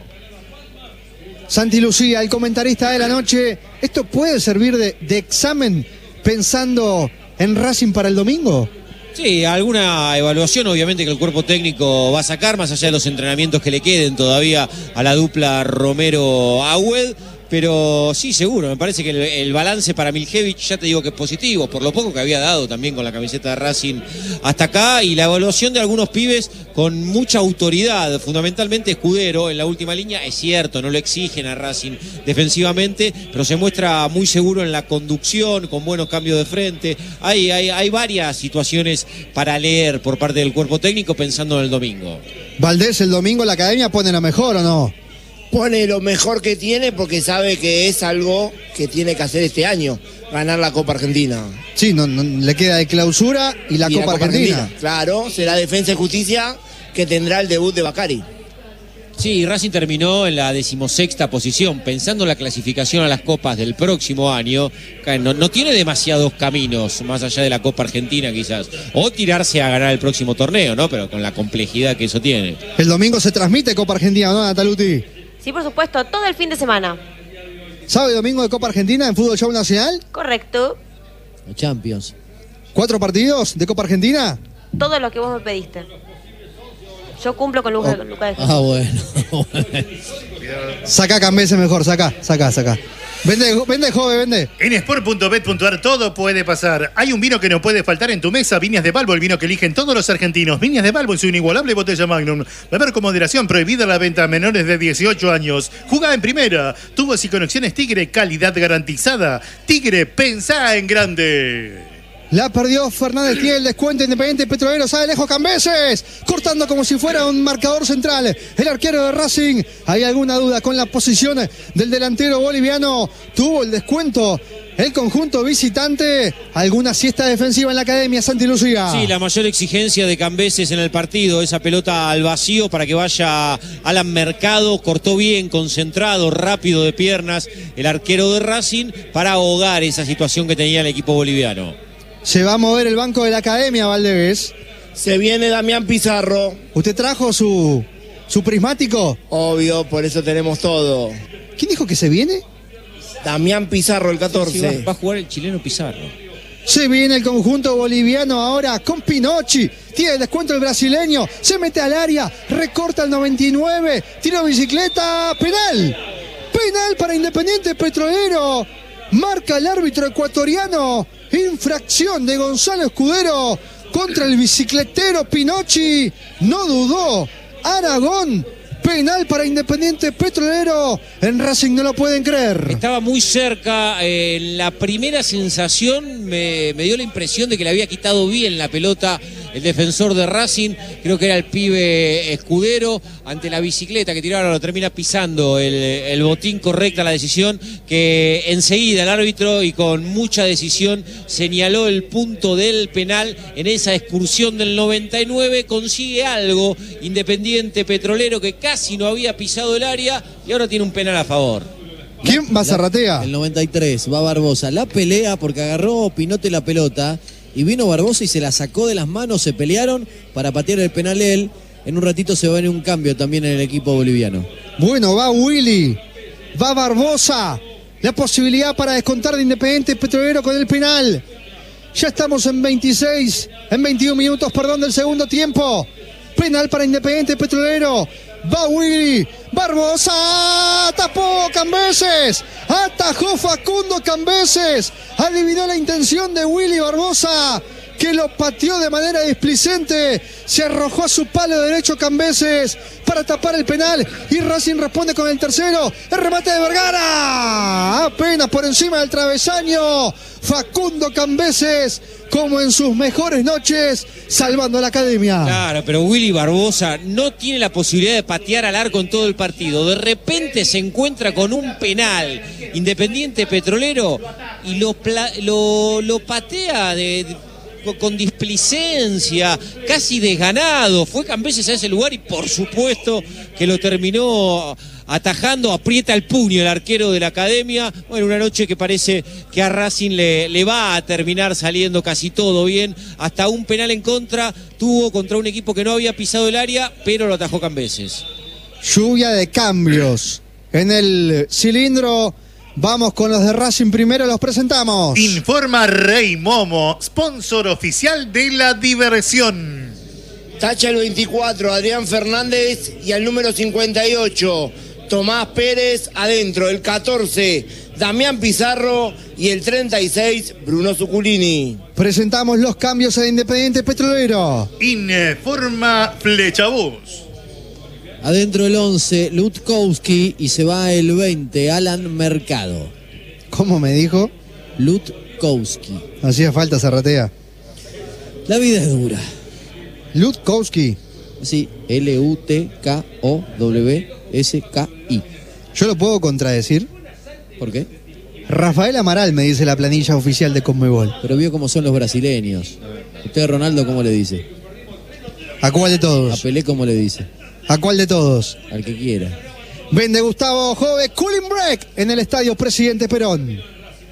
[SPEAKER 10] Santi Lucía, el comentarista de la noche. ¿Esto puede servir de, de examen pensando en Racing para el domingo?
[SPEAKER 1] Sí, alguna evaluación obviamente que el cuerpo técnico va a sacar, más allá de los entrenamientos que le queden todavía a la dupla Romero-Agüed. Pero sí, seguro, me parece que el, el balance para Miljevic, ya te digo que es positivo, por lo poco que había dado también con la camiseta de Racing hasta acá, y la evaluación de algunos pibes con mucha autoridad, fundamentalmente Escudero en la última línea, es cierto, no lo exigen a Racing defensivamente, pero se muestra muy seguro en la conducción, con buenos cambios de frente. Hay, hay, hay varias situaciones para leer por parte del cuerpo técnico pensando en el domingo.
[SPEAKER 10] Valdés, el domingo la academia pone lo mejor, ¿o no?
[SPEAKER 11] Pone lo mejor que tiene porque sabe que es algo que tiene que hacer este año, ganar la Copa Argentina.
[SPEAKER 10] Sí, no, no, le queda de clausura y la,
[SPEAKER 11] Y
[SPEAKER 10] Copa, Argentina.
[SPEAKER 11] Claro, será Defensa y Justicia que tendrá el debut de Bacari.
[SPEAKER 1] Sí, Racing terminó en la decimosexta posición, pensando en la clasificación a las copas del próximo año. No, no tiene demasiados caminos, más allá de la Copa Argentina quizás, o tirarse a ganar el próximo torneo, ¿no? Pero con la complejidad que eso tiene.
[SPEAKER 10] El domingo se transmite Copa Argentina, ¿no, Nataluti?
[SPEAKER 13] Sí, por supuesto, todo el fin de semana.
[SPEAKER 10] ¿Sábado y domingo de Copa Argentina en Fútbol Show Nacional?
[SPEAKER 13] Correcto.
[SPEAKER 12] Champions.
[SPEAKER 10] ¿Cuatro partidos de Copa Argentina?
[SPEAKER 13] Todo lo que vos me pediste. Yo cumplo con Lucas.
[SPEAKER 10] Oh.
[SPEAKER 13] Lucas de
[SPEAKER 12] Ah, bueno.
[SPEAKER 10] Sacá Cambese mejor, sacá, sacá, sacá. Vende, vende, joven, vende.
[SPEAKER 9] En sport punto bet punto ar todo puede pasar. Hay un vino que no puede faltar en tu mesa. Viñas de Balbo, el vino que eligen todos los argentinos. Viñas de Balbo en su inigualable botella Magnum. Beber con moderación, prohibida la venta a menores de dieciocho años. Jugá en primera. Tubos y conexiones Tigre, calidad garantizada. Tigre, pensá en grande.
[SPEAKER 10] La perdió Fernández, tiene el descuento. Independiente Petrolero, sale lejos Cambeses, cortando como si fuera un marcador central. El arquero de Racing, ¿hay alguna duda con la posición del delantero boliviano? Tuvo el descuento el conjunto visitante. ¿Alguna siesta defensiva en la academia, Santi Lucía?
[SPEAKER 1] Sí, la mayor exigencia de Cambeses en el partido, esa pelota al vacío para que vaya Alan Mercado, cortó bien, concentrado, rápido de piernas el arquero de Racing para ahogar esa situación que tenía el equipo boliviano.
[SPEAKER 10] Se va a mover el banco de la academia, Valdevez.
[SPEAKER 11] Se viene Damián Pizarro.
[SPEAKER 10] ¿Usted trajo su, su prismático?
[SPEAKER 11] Obvio, por eso tenemos todo.
[SPEAKER 10] ¿Quién dijo que se viene?
[SPEAKER 11] Damián Pizarro, el catorce.
[SPEAKER 1] Sí, va, va a jugar el chileno Pizarro.
[SPEAKER 10] Se viene el conjunto boliviano ahora con Pinocchi. Tiene el descuento el brasileño. Se mete al área, recorta el noventa y nueve. Tira bicicleta, penal. Penal para Independiente Petrolero. Marca el árbitro ecuatoriano. Infracción de Gonzalo Escudero contra el bicicletero Pinocchi. No dudó Aragón. Penal para Independiente Petrolero. En Racing no lo pueden creer.
[SPEAKER 1] Estaba muy cerca. En eh, la primera sensación me, me dio la impresión de que le había quitado bien la pelota el defensor de Racing. Creo que era el pibe Escudero. Ante la bicicleta que tiraba, lo termina pisando el, el botín. Correcta la decisión, que enseguida el árbitro y con mucha decisión señaló el punto del penal. En esa excursión del noventa y nueve consigue algo Independiente Petrolero, que casi no había pisado el área y ahora tiene un penal a favor.
[SPEAKER 10] ¿Quién va a Zarratea?
[SPEAKER 12] El noventa y tres, va Barbosa. La pelea porque agarró Pinote la pelota y vino Barbosa y se la sacó de las manos, se pelearon para patear el penal él. En un ratito se va a venir un cambio también en el equipo boliviano.
[SPEAKER 10] Bueno, va Willy, va Barbosa. La posibilidad para descontar de Independiente Petrolero con el penal. Ya estamos en veintiséis, en veintiún minutos, perdón, del segundo tiempo. Penal para Independiente Petrolero. Va Willy, Barbosa, tapó Cambeses, atajó Facundo Cambeses, adivinó la intención de Willy Barbosa, que lo pateó de manera displicente, se arrojó a su palo derecho Cambeses para tapar el penal y Racing responde con el tercero, el remate de Vergara, apenas por encima del travesaño, Facundo Cambeses, como en sus mejores noches, salvando a la academia.
[SPEAKER 1] Claro, pero Willy Barbosa no tiene la posibilidad de patear al arco en todo el partido. De repente se encuentra con un penal Independiente Petrolero y lo, lo, lo patea de, de, con displicencia, casi desganado. Fue Cambeses a ese lugar y por supuesto que lo terminó atajando, aprieta el puño el arquero de la academia. Bueno, una noche que parece que a Racing le, le va a terminar saliendo casi todo bien. Hasta un penal en contra tuvo contra un equipo que no había pisado el área, pero lo atajó Cambeses.
[SPEAKER 10] Lluvia de cambios en el cilindro. Vamos con los de Racing primero, los presentamos.
[SPEAKER 9] Informa Rey Momo, sponsor oficial de la diversión.
[SPEAKER 11] Tacha el veinticuatro, Adrián Fernández, y al número cincuenta y ocho, Tomás Pérez, adentro. El catorce, Damián Pizarro, y el treinta y seis, Bruno Zuculini.
[SPEAKER 10] Presentamos los cambios de Independiente Petrolero.
[SPEAKER 9] Informa Flechabús.
[SPEAKER 12] Adentro el once, Lutkowski, y se va el veinte, Alan Mercado.
[SPEAKER 10] ¿Cómo me dijo?
[SPEAKER 12] Lutkowski.
[SPEAKER 10] Hacía falta Zarratea.
[SPEAKER 12] La vida es dura.
[SPEAKER 10] Lutkowski.
[SPEAKER 12] Sí, L U T K O W S K I.
[SPEAKER 10] ¿Yo lo puedo contradecir?
[SPEAKER 12] ¿Por qué?
[SPEAKER 10] Rafael Amaral me dice la planilla oficial de Conmebol.
[SPEAKER 12] Pero vio cómo son los brasileños. ¿Usted, Ronaldo, cómo le dice?
[SPEAKER 10] ¿A cuál de todos?
[SPEAKER 12] A Pelé, ¿cómo le dice?
[SPEAKER 10] ¿A cuál de todos?
[SPEAKER 12] Al que quiera.
[SPEAKER 10] Vende Gustavo Jove, Cooling Break en el estadio Presidente Perón.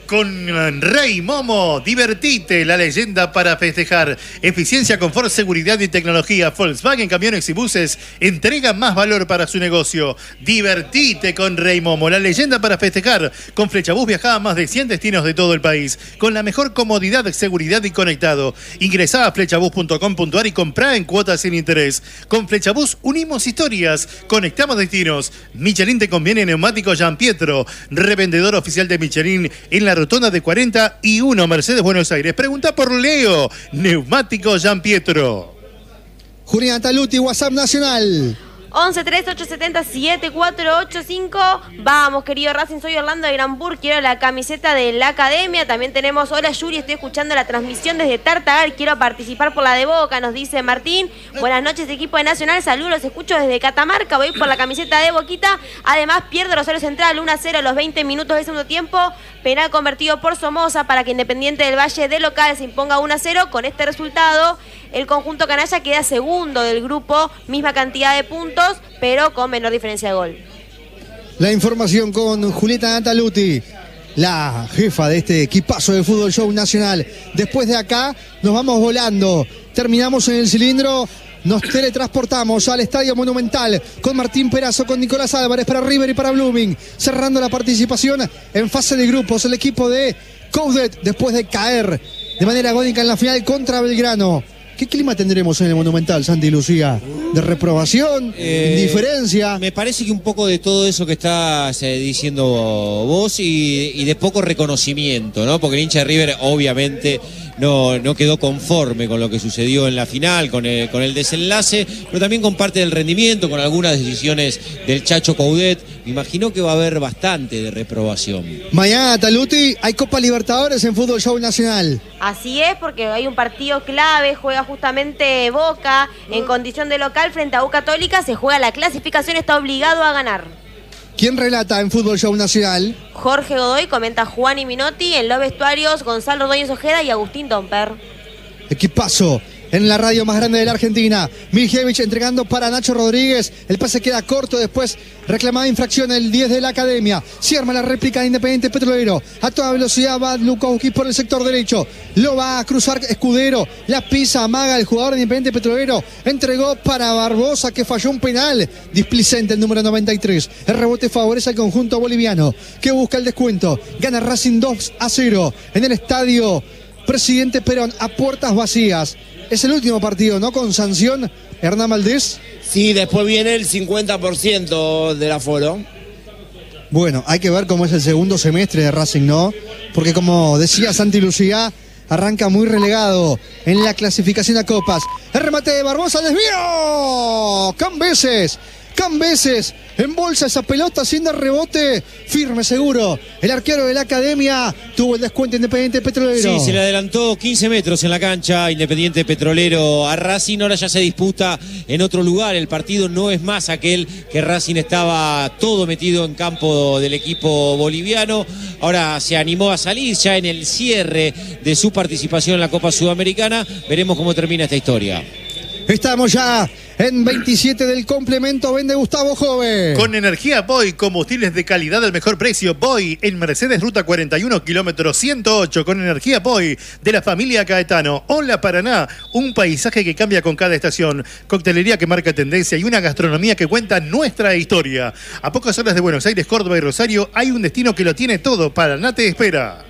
[SPEAKER 9] Con Rey Momo, divertite, la leyenda para festejar. Eficiencia, confort, seguridad y tecnología. Volkswagen Camiones y Buses entrega más valor para su negocio. Divertite con Rey Momo, la leyenda para festejar. Con Flechabús viaja a más de cien destinos de todo el país, con la mejor comodidad, seguridad y conectado. Ingresá a flechabús punto com punto a r y comprá en cuotas sin interés. Con Flechabús unimos historias, conectamos destinos. Michelin te conviene neumático Gian Pietro, revendedor oficial de Michelin en la rotonda de cuarenta y uno, Mercedes, Buenos Aires. Pregunta por Leo, neumático Gian Pietro.
[SPEAKER 10] Julián Taluti, WhatsApp Nacional.
[SPEAKER 13] once tres ocho siete cero siete cuatro ocho cinco. Vamos, querido Racing, soy Orlando de Granburg, quiero la camiseta de la academia. También tenemos, hola Yuri, estoy escuchando la transmisión desde Tartagal, quiero participar por la de Boca, nos dice Martín. Buenas noches, equipo de Nacional, saludos, los escucho desde Catamarca, voy por la camiseta de Boquita. Además, pierde Rosario Central uno a cero a los veinte minutos del segundo tiempo. Penal convertido por Somoza para que Independiente del Valle de local se imponga uno a cero. Con este resultado, el conjunto canalla queda segundo del grupo, misma cantidad de puntos, pero con menor diferencia de gol.
[SPEAKER 10] La información con Julieta Nataluti, la jefa de este equipazo de Fútbol Show Nacional. Después de acá nos vamos volando, terminamos en el cilindro, nos teletransportamos al Estadio Monumental con Martín Perazo, con Nicolás Álvarez para River y para Blooming, cerrando la participación en fase de grupos el equipo de Coudet después de caer de manera agónica en la final contra Belgrano. ¿Qué clima tendremos en el Monumental, Santi Lucía? ¿De reprobación?
[SPEAKER 1] Eh,
[SPEAKER 10] ¿Indiferencia?
[SPEAKER 1] Me parece que un poco de todo eso que estás eh, diciendo vos y, y de poco reconocimiento, ¿no? Porque el hincha de River obviamente no, no quedó conforme con lo que sucedió en la final, con el, con el desenlace, pero también con parte del rendimiento, con algunas decisiones del Chacho Coudet. Me imagino que va a haber bastante de reprobación.
[SPEAKER 10] Mañana, Taluti, hay Copa Libertadores en Fútbol Show Nacional.
[SPEAKER 13] Así es, porque hay un partido clave, juega justamente Boca en condición de local frente a U Católica, se juega la clasificación, está obligado a ganar.
[SPEAKER 10] ¿Quién relata en Fútbol Show Nacional?
[SPEAKER 13] Jorge Godoy, comenta Juan y Minotti, en los vestuarios Gonzalo Ordóñez Ojeda y Agustín Domper.
[SPEAKER 10] Equipazo en la radio más grande de la Argentina. Miljevich entregando para Nacho Rodríguez. El pase queda corto, después reclamada infracción el diez de la academia. Se arma la réplica de Independiente Petrolero. A toda velocidad va Lukowski por el sector derecho. Lo va a cruzar Escudero. La pisa, amaga el jugador de Independiente Petrolero. Entregó para Barbosa, que falló un penal. Displicente el número noventa y tres. El rebote favorece al conjunto boliviano, que busca el descuento. Gana Racing dos a cero en el estadio Presidente Perón a puertas vacías. Es el último partido, ¿no? Con sanción, Hernán Valdés.
[SPEAKER 11] Sí, después viene el cincuenta por ciento del aforo.
[SPEAKER 10] Bueno, hay que ver cómo es el segundo semestre de Racing, ¿no? Porque como decía Santi Lucía, arranca muy relegado en la clasificación a copas. El remate de Barbosa, desvío. Cambeses, Cambeses, embolsa esa pelota sin dar rebote, firme, seguro. El arquero de la academia tuvo el descuento Independiente Petrolero.
[SPEAKER 1] Sí, se le adelantó quince metros en la cancha Independiente Petrolero a Racing. Ahora ya se disputa en otro lugar. El partido no es más aquel que Racing estaba todo metido en campo del equipo boliviano. Ahora se animó a salir ya en el cierre de su participación en la Copa Sudamericana. Veremos cómo termina esta historia.
[SPEAKER 10] Estamos ya en veintisiete del complemento, vende Gustavo Jove.
[SPEAKER 9] Con energía Boy, combustibles de calidad al mejor precio. Boy en Mercedes, ruta cuarenta y uno, kilómetro ciento ocho. Con energía Boy de la familia Caetano. Hola Paraná, un paisaje que cambia con cada estación. Coctelería que marca tendencia y una gastronomía que cuenta nuestra historia. A pocas horas de Buenos Aires, Córdoba y Rosario hay un destino que lo tiene todo. Paraná te espera.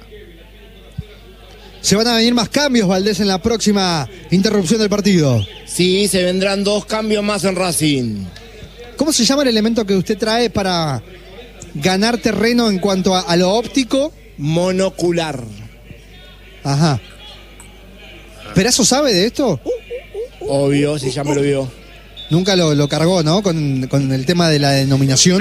[SPEAKER 10] Se van a venir más cambios, Valdés, en la próxima interrupción del partido.
[SPEAKER 11] Sí, se vendrán dos cambios más en Racing.
[SPEAKER 10] ¿Cómo se llama el elemento que usted trae para ganar terreno en cuanto a, a lo óptico?
[SPEAKER 11] Monocular.
[SPEAKER 10] Ajá. ¿Perazo sabe de esto?
[SPEAKER 11] Obvio, si ya me lo vio.
[SPEAKER 10] Nunca lo, lo cargó, ¿no? Con, con el tema de la denominación.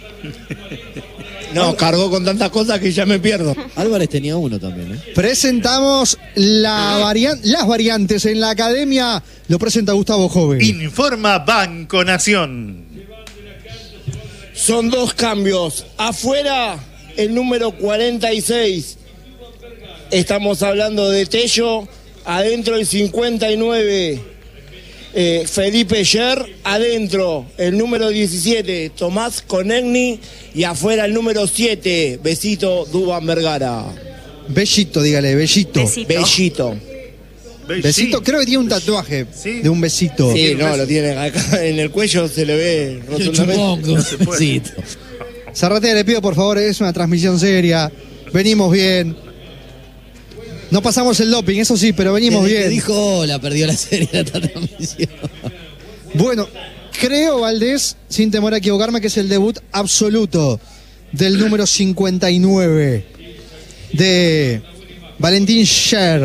[SPEAKER 11] No, cargó con tantas cosas que ya me pierdo.
[SPEAKER 12] Álvarez tenía uno también, ¿eh?
[SPEAKER 10] Presentamos la varian- las variantes en la academia. Lo presenta Gustavo Jove.
[SPEAKER 9] Informa Banco Nación.
[SPEAKER 11] Son dos cambios. Afuera, el número cuarenta y seis. Estamos hablando de Tello. Adentro, el cincuenta y nueve. Eh, Felipe Scher, adentro el número diecisiete, Tomás Conegni, y afuera el número siete, Besito Dubán Vergara.
[SPEAKER 10] Bellito, dígale, Bellito.
[SPEAKER 11] Besito. Bellito.
[SPEAKER 10] Besito, creo que tiene un tatuaje
[SPEAKER 11] ¿Sí?
[SPEAKER 10] de un besito.
[SPEAKER 11] Sí, no, lo tiene acá en el cuello, se le ve rotundamente.
[SPEAKER 10] No se puede. Zarratea, le pido por favor, es una transmisión seria. Venimos bien. No pasamos el doping, eso sí, pero venimos
[SPEAKER 12] Desde
[SPEAKER 10] bien.
[SPEAKER 12] que dijo hola, perdió la serie de esta transmisión.
[SPEAKER 10] Bueno, creo, Valdés, sin temor a equivocarme, que es el debut absoluto del número cincuenta y nueve de Valentín Scher.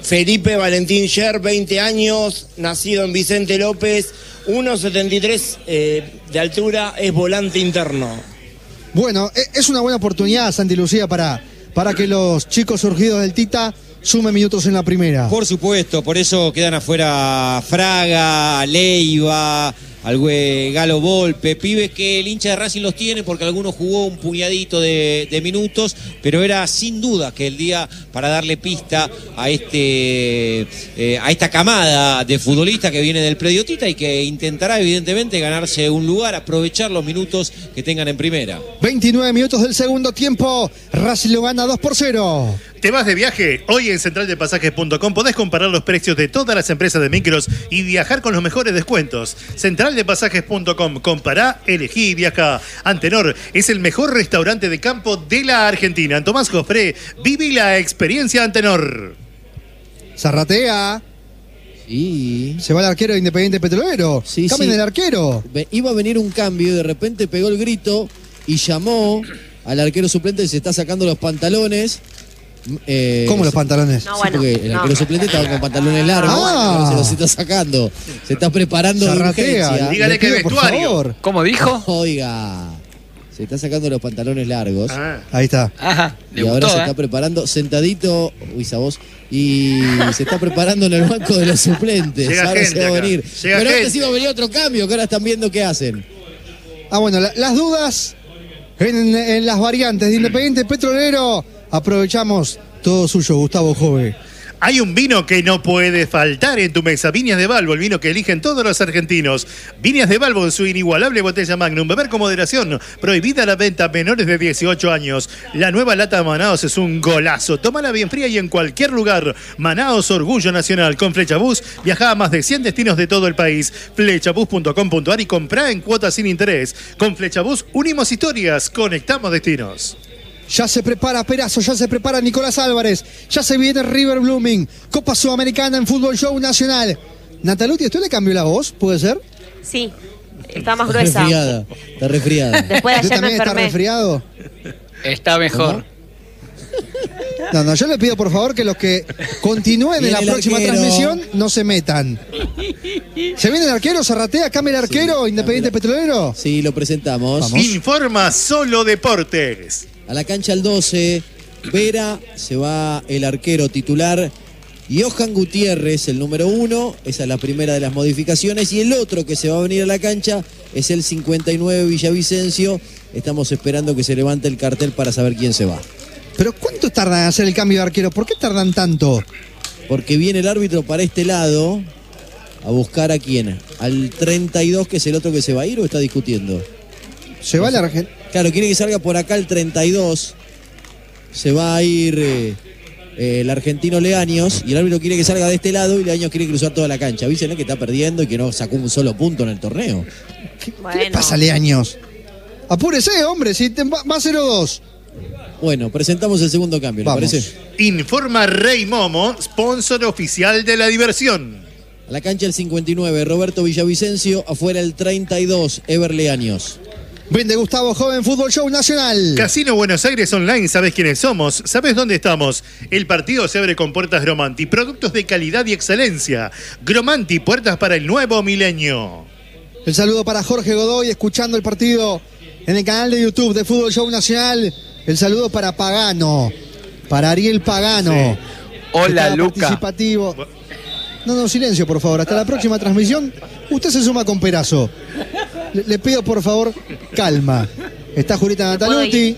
[SPEAKER 11] Felipe Valentín Sher, veinte años, nacido en Vicente López, uno setenta y tres eh, de altura, es volante interno.
[SPEAKER 10] Bueno, es una buena oportunidad, Santi Lucía, para, para que los chicos surgidos del Tita sumen minutos en la primera.
[SPEAKER 1] Por supuesto, por eso quedan afuera Fraga, Leiva, Algüe, Galo Volpe, pibes que el hincha de Racing los tiene porque alguno jugó un puñadito de, de minutos, pero era sin duda que el día para darle pista a este eh, a esta camada de futbolistas que viene del predio Tita y que intentará evidentemente ganarse un lugar, aprovechar los minutos que tengan en primera.
[SPEAKER 10] veintinueve minutos del segundo tiempo, Racing lo gana dos por cero.
[SPEAKER 9] ¿Te vas de viaje? Hoy en central de pasajes punto com podés comparar los precios de todas las empresas de micros y viajar con los mejores descuentos. central de pasajes punto com, compará, elegí y viaja. Antenor es el mejor restaurante de campo de la Argentina. En Tomás Jofré, viví la experiencia Antenor.
[SPEAKER 10] Zarratea.
[SPEAKER 12] Sí.
[SPEAKER 10] Se va el arquero de Independiente Petrolero.
[SPEAKER 12] Sí,
[SPEAKER 10] Cambien
[SPEAKER 12] sí.
[SPEAKER 10] el arquero.
[SPEAKER 12] Ve- Iba a venir un cambio y de repente pegó el grito y llamó al arquero suplente, se está sacando los pantalones. Eh,
[SPEAKER 10] ¿Cómo los pantalones?
[SPEAKER 13] No,
[SPEAKER 12] Sí,
[SPEAKER 13] bueno,
[SPEAKER 12] porque el
[SPEAKER 13] no.
[SPEAKER 12] arquero suplente estaba con pantalones largos,
[SPEAKER 10] Ah.
[SPEAKER 12] ahora se los está sacando. Se está preparando de
[SPEAKER 10] Zarratea.
[SPEAKER 12] urgencia.
[SPEAKER 9] Dígale
[SPEAKER 10] Le
[SPEAKER 9] que
[SPEAKER 10] pido, por
[SPEAKER 9] vestuario.
[SPEAKER 10] favor.
[SPEAKER 7] ¿Cómo dijo?
[SPEAKER 12] Oiga, se está sacando los pantalones largos.
[SPEAKER 9] Ah.
[SPEAKER 10] Ahí está.
[SPEAKER 7] Ajá, le
[SPEAKER 12] Y ahora
[SPEAKER 7] gustó,
[SPEAKER 12] se
[SPEAKER 7] ¿eh?
[SPEAKER 12] está preparando, sentadito, uy, esa voz, y se está preparando en el banco de los suplentes.
[SPEAKER 9] Llega
[SPEAKER 12] ahora
[SPEAKER 9] gente
[SPEAKER 12] se va a
[SPEAKER 9] acá.
[SPEAKER 12] venir.
[SPEAKER 9] Llega
[SPEAKER 12] Pero antes
[SPEAKER 9] gente.
[SPEAKER 12] iba a venir otro cambio, que ahora están viendo qué hacen.
[SPEAKER 10] Ah, bueno, la- las dudas en, en las variantes de Independiente Petrolero. Aprovechamos todo suyo, Gustavo Jove.
[SPEAKER 9] Hay un vino que no puede faltar en tu mesa. Viñas de Balbo, el vino que eligen todos los argentinos. Viñas de Balbo en su inigualable botella Magnum. Beber con moderación. Prohibida la venta a menores de dieciocho años. La nueva lata de Manaos es un golazo. Tómala bien fría y en cualquier lugar. Manaos, orgullo nacional. Con Flechabús viaja a más de cien destinos de todo el país. Flechabús punto com punto ar y comprá en cuotas sin interés. Con Flechabús unimos historias, conectamos destinos.
[SPEAKER 10] Ya se prepara Perazo, ya se prepara Nicolás Álvarez, ya se viene River Blooming, Copa Sudamericana en Fútbol Show Nacional. Nataluti, ¿usted le cambió la voz? ¿Puede ser?
[SPEAKER 13] Sí, está más
[SPEAKER 12] Está
[SPEAKER 13] gruesa.
[SPEAKER 12] resfriada, está resfriada.
[SPEAKER 13] Después de
[SPEAKER 10] ¿Usted
[SPEAKER 13] ayer me
[SPEAKER 10] también está
[SPEAKER 13] enfermé.
[SPEAKER 10] resfriado?
[SPEAKER 7] Está mejor.
[SPEAKER 10] No, no, yo le pido por favor que los que continúen en la
[SPEAKER 12] Viene el
[SPEAKER 10] próxima
[SPEAKER 12] arquero.
[SPEAKER 10] transmisión no se metan. ¿Se viene el arquero? ¿Zarratea? ¿Cambia el arquero? ¿Independiente Petrolero?
[SPEAKER 12] Sí, lo presentamos.
[SPEAKER 10] Vamos.
[SPEAKER 9] Informa Solo Deportes.
[SPEAKER 12] A la cancha al doce, Vera, se va el arquero titular. Johan Gutiérrez, el número uno, esa es la primera de las modificaciones. Y el otro que se va a venir a la cancha es el cincuenta y nueve Villavicencio. Estamos esperando que se levante el cartel para saber quién se va.
[SPEAKER 10] ¿Pero cuánto tardan en hacer el cambio de arquero? ¿Por qué tardan tanto?
[SPEAKER 12] Porque viene el árbitro para este lado a buscar a quién. Al treinta y dos, que es el otro que se va a ir, o está discutiendo.
[SPEAKER 10] Se va el argentino.
[SPEAKER 12] Claro, quiere que salga por acá el treinta y dos. Se va a ir eh, eh, el argentino Leaños y el árbitro quiere que salga de este lado y Leaños quiere cruzar toda la cancha. Avísenle que está perdiendo y que no sacó un solo punto en el torneo.
[SPEAKER 10] ¿Qué,
[SPEAKER 13] Bueno.
[SPEAKER 10] ¿qué le pasa, Leaños? Apúrese, hombre, si te- va va cero dos.
[SPEAKER 12] Bueno, presentamos el segundo cambio, ¿le
[SPEAKER 10] Vamos.
[SPEAKER 12] parece?
[SPEAKER 9] Informa Rey Momo, sponsor oficial de la diversión.
[SPEAKER 12] A la cancha el cincuenta y nueve, Roberto Villavicencio. Afuera el treinta y dos, Ever Leaños.
[SPEAKER 10] Vende Gustavo Joven Fútbol Show Nacional.
[SPEAKER 9] Casino Buenos Aires Online, ¿sabes quiénes somos? ¿Sabes dónde estamos? El partido se abre con puertas Gromanti, productos de calidad y excelencia. Gromanti, puertas para el nuevo milenio.
[SPEAKER 10] El saludo para Jorge Godoy, escuchando el partido en el canal de YouTube de Fútbol Show Nacional. El saludo para Pagano, para Ariel Pagano.
[SPEAKER 7] Hola,
[SPEAKER 10] Estaba
[SPEAKER 7] Luca.
[SPEAKER 10] Participativo. No, no, silencio, por favor. Hasta la próxima transmisión, usted se suma con Perazo. Le, le pido, por favor, calma. Está Julita Nataluti.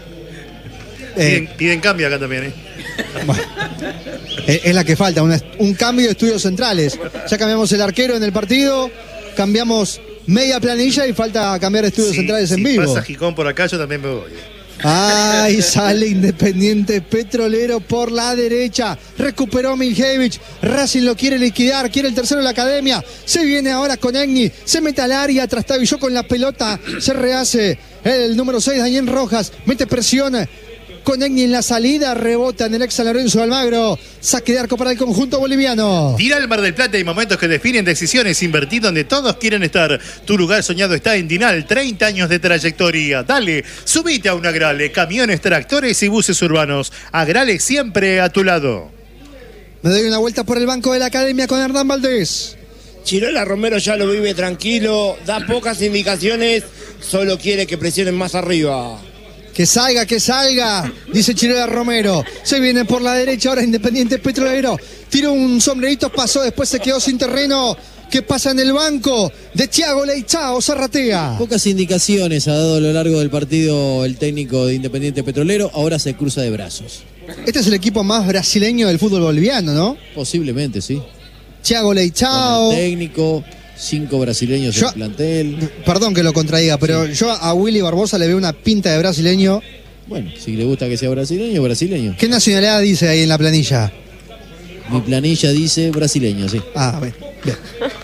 [SPEAKER 10] Eh,
[SPEAKER 9] Piden, piden cambio acá también, ¿eh?
[SPEAKER 10] bueno, es, es la que falta, una- un cambio de estudios centrales. Ya cambiamos el arquero en el partido, cambiamos media planilla y falta cambiar estudios
[SPEAKER 9] Si-
[SPEAKER 10] centrales en
[SPEAKER 9] si
[SPEAKER 10] vivo.
[SPEAKER 9] pasa Gijón por acá, yo también me voy.
[SPEAKER 10] Ay, sale Independiente Petrolero por la derecha. Recuperó Miljevich. Racing lo quiere liquidar. Quiere el tercero de la academia. Se viene ahora con Egni. Se mete al área. Trastabilló con la pelota. Se rehace el número seis, Daniel Rojas. Mete presión con Egni en la salida. Rebota en el ex San Lorenzo de Almagro. Saque de arco para el conjunto boliviano.
[SPEAKER 9] Tira al Mar del Plata y momentos que definen decisiones. Invertir donde todos quieren estar. Tu lugar soñado está en Dinal. treinta años de trayectoria. Dale, subite a un Agrale. Camiones, tractores y buses urbanos. Agrale siempre a tu lado.
[SPEAKER 10] Me doy una vuelta por el banco de la academia con Hernán Valdés.
[SPEAKER 11] Chirola Romero ya lo vive tranquilo, da pocas indicaciones, solo quiere que presionen más arriba.
[SPEAKER 10] Que salga, que salga, dice Chirola Romero. Se viene por la derecha ahora Independiente Petrolero. Tiró un sombrerito, pasó, después se quedó sin terreno. ¿Qué pasa en el banco de Thiago Leitzao Zarratea?
[SPEAKER 12] Pocas indicaciones ha dado a lo largo del partido el técnico de Independiente Petrolero. Ahora se cruza de brazos.
[SPEAKER 10] Este es el equipo más brasileño del fútbol boliviano, ¿no?
[SPEAKER 12] Posiblemente, sí.
[SPEAKER 10] Thiago Leitzao.
[SPEAKER 12] Con el técnico, cinco brasileños en el plantel.
[SPEAKER 10] Perdón que lo contradiga, pero sí. Yo a Willy Barbosa le veo una pinta de brasileño.
[SPEAKER 12] Bueno, si le gusta que sea brasileño, brasileño.
[SPEAKER 10] ¿Qué nacionalidad dice ahí en la planilla?
[SPEAKER 12] Mi planilla dice brasileño, sí.
[SPEAKER 10] Ah, bien. bien.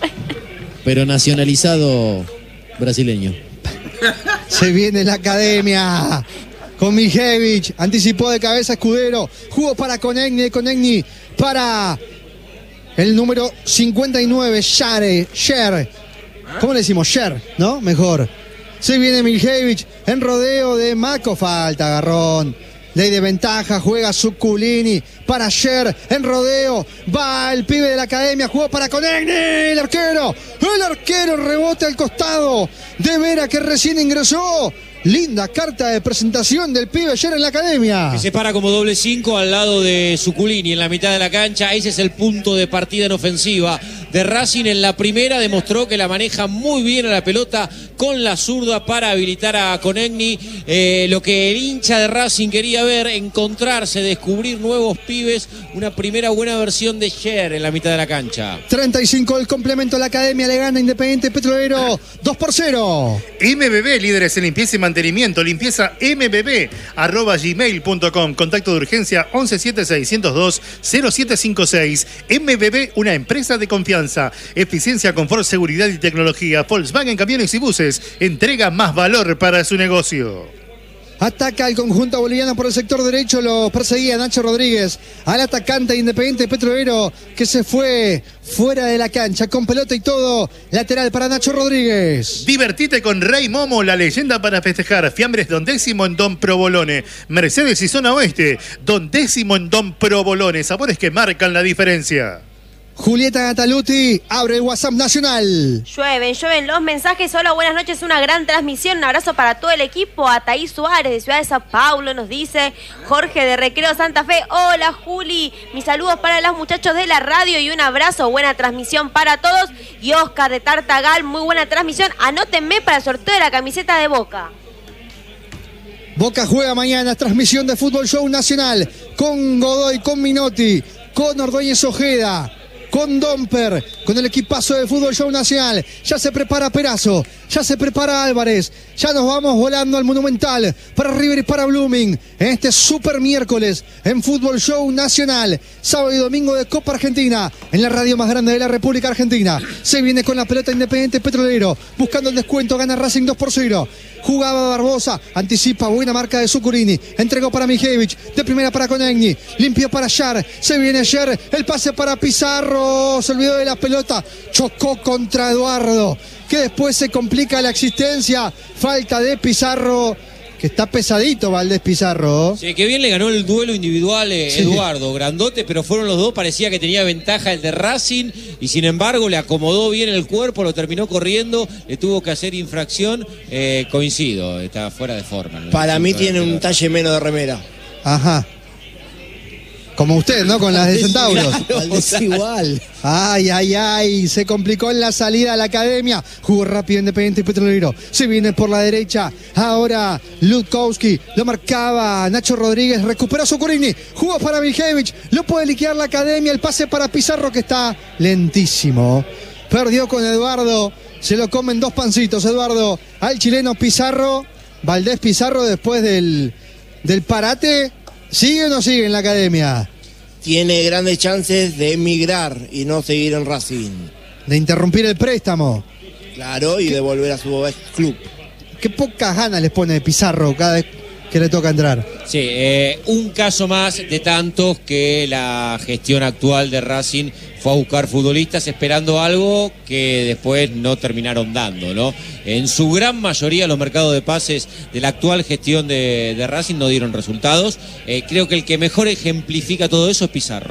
[SPEAKER 12] Pero nacionalizado brasileño.
[SPEAKER 10] Se viene la academia con Mijevich, anticipó de cabeza Escudero, jugó para Konechny, Konechny para el número cincuenta y nueve, Share, Sher. ¿Cómo le decimos? Sher, ¿no? Mejor. Se viene Mijevich en rodeo de Maco, falta, agarrón. Ley de ventaja, juega Zuculini para Sher en rodeo. Va el pibe de la academia, jugó para Konechny, el arquero. El arquero rebote al costado de Vera que recién ingresó. Linda carta de presentación del pibe ayer en la academia.
[SPEAKER 1] Que se para como doble cinco al lado de Zuculini en la mitad de la cancha. Ese es el punto de partida en ofensiva de Racing. En la primera demostró que la maneja muy bien a la pelota con la zurda para habilitar a Konechny. Eh, lo que el hincha de Racing quería ver, encontrarse, descubrir nuevos pibes. Una primera buena versión de Sher en la mitad de la cancha.
[SPEAKER 10] treinta y cinco el complemento de la academia, le gana Independiente Petrolero dos por cero.
[SPEAKER 9] M B B, líderes en limpieza y mantenimiento, limpieza mbb arroba gmail punto com, contacto de urgencia once siete seiscientos dos cero siete cinco seis. M B B, una empresa de confianza, eficiencia, confort, seguridad y tecnología. Volkswagen Camiones y Buses, entrega más valor para su negocio.
[SPEAKER 10] Ataca el conjunto boliviano por el sector derecho, lo perseguía Nacho Rodríguez, al atacante Independiente Petrolero que se fue fuera de la cancha con pelota y todo, lateral para Nacho Rodríguez.
[SPEAKER 9] Divertite con Rey Momo, la leyenda para festejar. Fiambres Don Décimo en Don Provolone, Mercedes y Zona Oeste, Don Décimo en Don Provolone, sabores que marcan la diferencia.
[SPEAKER 10] Julieta Gataluti abre el WhatsApp nacional.
[SPEAKER 13] Llueven, llueven los mensajes. Hola, buenas noches, una gran transmisión. Un abrazo para todo el equipo. A Taís Suárez de Ciudad de Sao Paulo nos dice. Jorge de Recreo Santa Fe. Hola, Juli. Mis saludos para los muchachos de la radio y un abrazo. Buena transmisión para todos. Y Oscar de Tartagal, muy buena transmisión. Anótenme para el sorteo de la camiseta de Boca.
[SPEAKER 10] Boca juega mañana, transmisión de Fútbol Show Nacional. Con Godoy, con Minotti, con Ordóñez Ojeda, con Domper, con el equipazo de Fútbol Show Nacional. Ya se prepara Perazo, ya se prepara Álvarez. Ya nos vamos volando al Monumental para River y para Blooming en este super miércoles en Fútbol Show Nacional. Sábado y domingo de Copa Argentina en la radio más grande de la República Argentina. Se viene con la pelota Independiente Petrolero, buscando el descuento, gana Racing dos por cero. Jugaba Barbosa, anticipa, buena marca de Zuculini, entregó para Mijevich, de primera para Konechny, limpió para Sher, se viene Sher, el pase para Pizarro, se olvidó de la pelota, chocó contra Eduardo, que después se complica la existencia, falta de Pizarro, que está pesadito Valdés Pizarro.
[SPEAKER 1] Sí, que bien le ganó el duelo individual eh,
[SPEAKER 10] Sí.
[SPEAKER 1] Eduardo, grandote, pero fueron los dos, parecía que tenía ventaja el de Racing y sin embargo le acomodó bien el cuerpo, lo terminó corriendo, le tuvo que hacer infracción, eh, coincido, está fuera de forma. ¿no?
[SPEAKER 11] Para mí tiene un talle menos de remera.
[SPEAKER 10] Ajá. Como usted, ¿no? Con las de Centauros.
[SPEAKER 12] Valdés igual.
[SPEAKER 10] Ay, ay, ay, se complicó en la salida a la academia. Jugó rápido Independiente Petrolero. Se viene por la derecha. Ahora Lutkowski. Lo marcaba Nacho Rodríguez. Recuperó Zuculini. Jugó para Mijevich. Lo puede liquidar la academia. El pase para Pizarro que está lentísimo. Perdió con Eduardo. Se lo comen dos pancitos, Eduardo. Al chileno Pizarro. Valdés Pizarro después del, del parate. ¿Sigue o no sigue en la academia?
[SPEAKER 11] Tiene grandes chances de emigrar y no seguir en Racing.
[SPEAKER 10] De interrumpir el préstamo.
[SPEAKER 11] Claro, y de volver a su ex club.
[SPEAKER 10] Qué pocas ganas les pone Pizarro cada vez que le toca entrar.
[SPEAKER 1] Sí, eh, un caso más de tantos que la gestión actual de Racing fue a buscar futbolistas esperando algo que después no terminaron dando, ¿no? En su gran mayoría los mercados de pases de la actual gestión de, de Racing no dieron resultados. Eh, creo que el que mejor ejemplifica todo eso es Pizarro.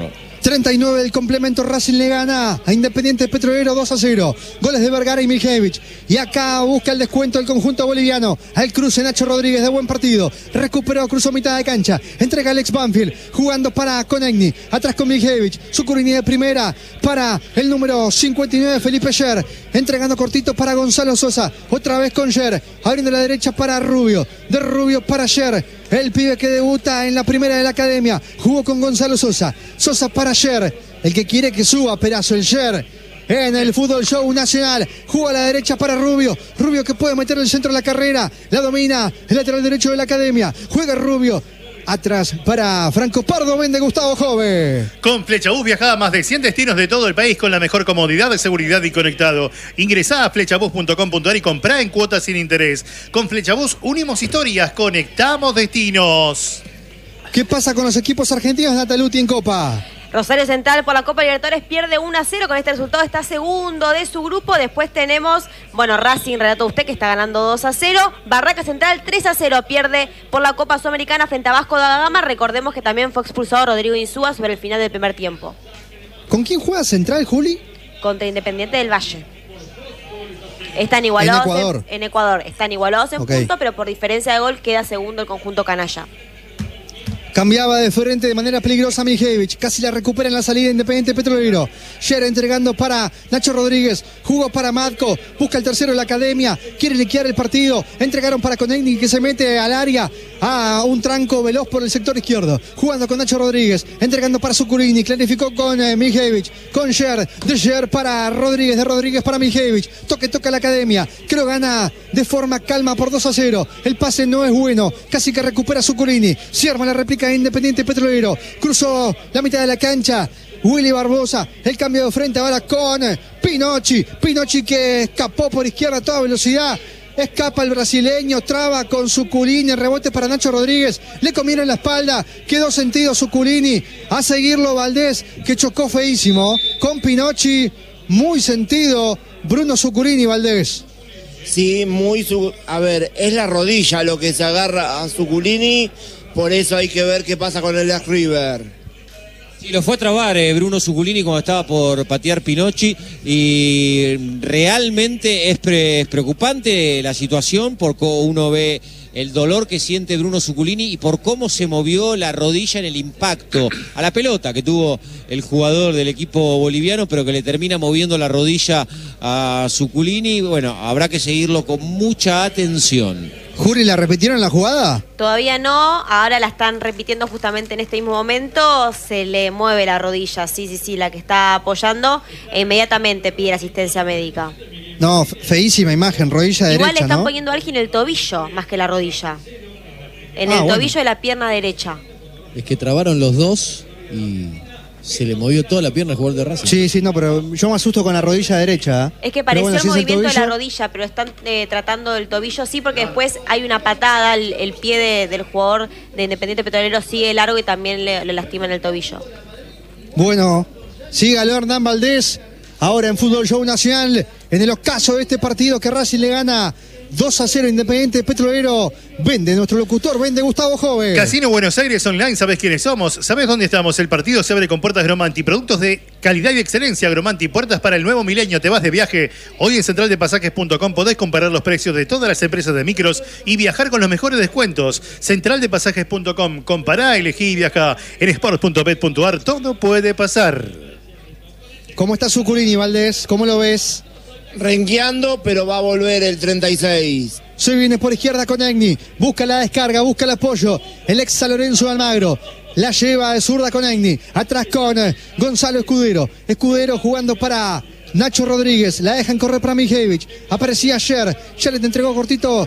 [SPEAKER 10] treinta y nueve del complemento, Racing le gana a Independiente Petrolero dos a cero. Goles de Vergara y Mijevich. Y acá busca el descuento el conjunto boliviano. Al cruce Nacho Rodríguez, de buen partido. Recuperó, cruzó mitad de cancha. Entrega Alex Banfield, jugando para Konechny. Atrás con Mijevich. Zucurini de primera para el número cincuenta y nueve, Felipe Scher. Entregando cortito para Gonzalo Sosa. Otra vez con Scher. Abriendo la derecha para Rubio. De Rubio para Scher. El pibe que debuta en la primera de la academia. Jugó con Gonzalo Sosa. Sosa para Scher. El que quiere que suba, Perazo, el Scher. En el Fútbol Show Nacional. Juega a la derecha para Rubio. Rubio que puede meter el centro de la carrera. La domina el lateral derecho de la academia. Juega Rubio. Atrás para Franco Pardo, vende Gustavo Jove.
[SPEAKER 9] Con Flechabús viaja a más de cien destinos de todo el país con la mejor comodidad, de seguridad y conectado. Ingresá a flechabús punto com punto ar y comprá en cuotas sin interés. Con Flechabús unimos historias, conectamos destinos.
[SPEAKER 10] ¿Qué pasa con los equipos argentinos, Nataluti, en Copa?
[SPEAKER 13] Rosario Central por la Copa Libertadores pierde uno a cero. Con este resultado está segundo de su grupo. Después tenemos, bueno, Racing, relato usted, que está ganando dos a cero. Barraca Central tres a cero pierde por la Copa Sudamericana frente a Vasco da Gama. Recordemos que también fue expulsado Rodrigo Insúa sobre el final del primer tiempo.
[SPEAKER 10] ¿Con quién juega Central, Juli?
[SPEAKER 13] Contra Independiente del Valle. Están igualados
[SPEAKER 10] en Ecuador.
[SPEAKER 13] En, en Ecuador. Están igualados en
[SPEAKER 10] Okay.
[SPEAKER 13] puntos, pero por diferencia de gol queda segundo el conjunto canalla.
[SPEAKER 10] Cambiaba de frente de manera peligrosa Mijevich. Casi la recupera en la salida Independiente Petrolero. Scher entregando para Nacho Rodríguez. Jugó para Matco. Busca el tercero de la academia. Quiere liquidar el partido. Entregaron para Konechny, que se mete al área. A un tranco veloz por el sector izquierdo. Jugando con Nacho Rodríguez. Entregando para Zucurini. Clarificó con eh, Mijevich. Con Scher. De Scher para Rodríguez. De Rodríguez para Mijevich. Toque, toca la academia. Creo gana de forma calma por dos a cero. El pase no es bueno. Casi que recupera Zucurini. Se arma la réplica Independiente Petrolero. Cruzó la mitad de la cancha. Willy Barbosa. El cambio de frente ahora con Pinocchi. Pinocchi que escapó por izquierda a toda velocidad. Escapa el brasileño. Traba con Zuculini. Rebote para Nacho Rodríguez. Le comieron la espalda. Quedó sentido Zuculini. A seguirlo Valdés, que chocó feísimo con Pinocchi. Muy sentido Bruno Zuculini, Valdés.
[SPEAKER 11] Sí, muy... Su... A ver, es la rodilla lo que se agarra a Zuculini. Por eso hay que ver qué pasa con el Black River.
[SPEAKER 1] Sí, lo fue a trabar eh, Bruno Zuculini cuando estaba por patear Pinocchi y realmente es, pre, es preocupante la situación porque uno ve el dolor que siente Bruno Zuculini y por cómo se movió la rodilla en el impacto a la pelota que tuvo el jugador del equipo boliviano, pero que le termina moviendo la rodilla a Zuculini. Bueno, habrá que seguirlo con mucha atención.
[SPEAKER 10] Juri, ¿la repitieron la jugada?
[SPEAKER 13] Todavía no, ahora la están repitiendo justamente en este mismo momento. Se le mueve la rodilla, sí, sí, sí, la que está apoyando, e inmediatamente pide la asistencia médica.
[SPEAKER 10] No, feísima imagen, rodilla
[SPEAKER 13] Igual
[SPEAKER 10] derecha,
[SPEAKER 13] le están
[SPEAKER 10] ¿no?
[SPEAKER 13] poniendo algo en el tobillo, más que la rodilla. En
[SPEAKER 12] Ah,
[SPEAKER 13] el
[SPEAKER 12] bueno.
[SPEAKER 13] tobillo de la pierna derecha.
[SPEAKER 12] Es que trabaron los dos y se le movió toda la pierna al jugador de Racing.
[SPEAKER 10] Sí, sí, no, pero yo me asusto con la rodilla derecha.
[SPEAKER 13] Es que
[SPEAKER 10] Pero
[SPEAKER 13] pareció
[SPEAKER 10] bueno,
[SPEAKER 13] el
[SPEAKER 10] si es el
[SPEAKER 13] movimiento de la
[SPEAKER 10] tobillo-
[SPEAKER 13] rodilla, pero están eh, tratando del tobillo, sí, porque después hay una patada, el, el pie de- del jugador de Independiente Petrolero sigue largo y también le, le lastima en el tobillo.
[SPEAKER 10] Bueno, sígalo Hernán Valdés. Ahora en Fútbol Show Nacional, en el ocaso de este partido que Racing le gana dos a cero Independiente Petrolero. Vende nuestro locutor, vende Gustavo Jove.
[SPEAKER 9] Casino Buenos Aires Online, ¿sabés quiénes somos? ¿Sabés dónde estamos? El partido se abre con puertas Gromanti. Productos de calidad y excelencia Gromanti. Puertas para el nuevo milenio. Te vas de viaje. Hoy en central de pasajes punto com podés comparar los precios de todas las empresas de micros y viajar con los mejores descuentos. central de pasajes punto com. Compará, elegí y viaja. En sport punto bet punto ar todo puede pasar.
[SPEAKER 10] ¿Cómo está Zuculini, Valdés? ¿Cómo lo ves?
[SPEAKER 11] Renqueando, pero va a volver el treinta y seis.
[SPEAKER 10] Se viene por izquierda con Egni. Busca la descarga, busca el apoyo. El ex San Lorenzo de Almagro. La lleva de zurda con Egni. Atrás con eh, Gonzalo Escudero. Escudero jugando para Nacho Rodríguez. La dejan correr para Mijevich. Aparecía Scher. Scher le entregó cortito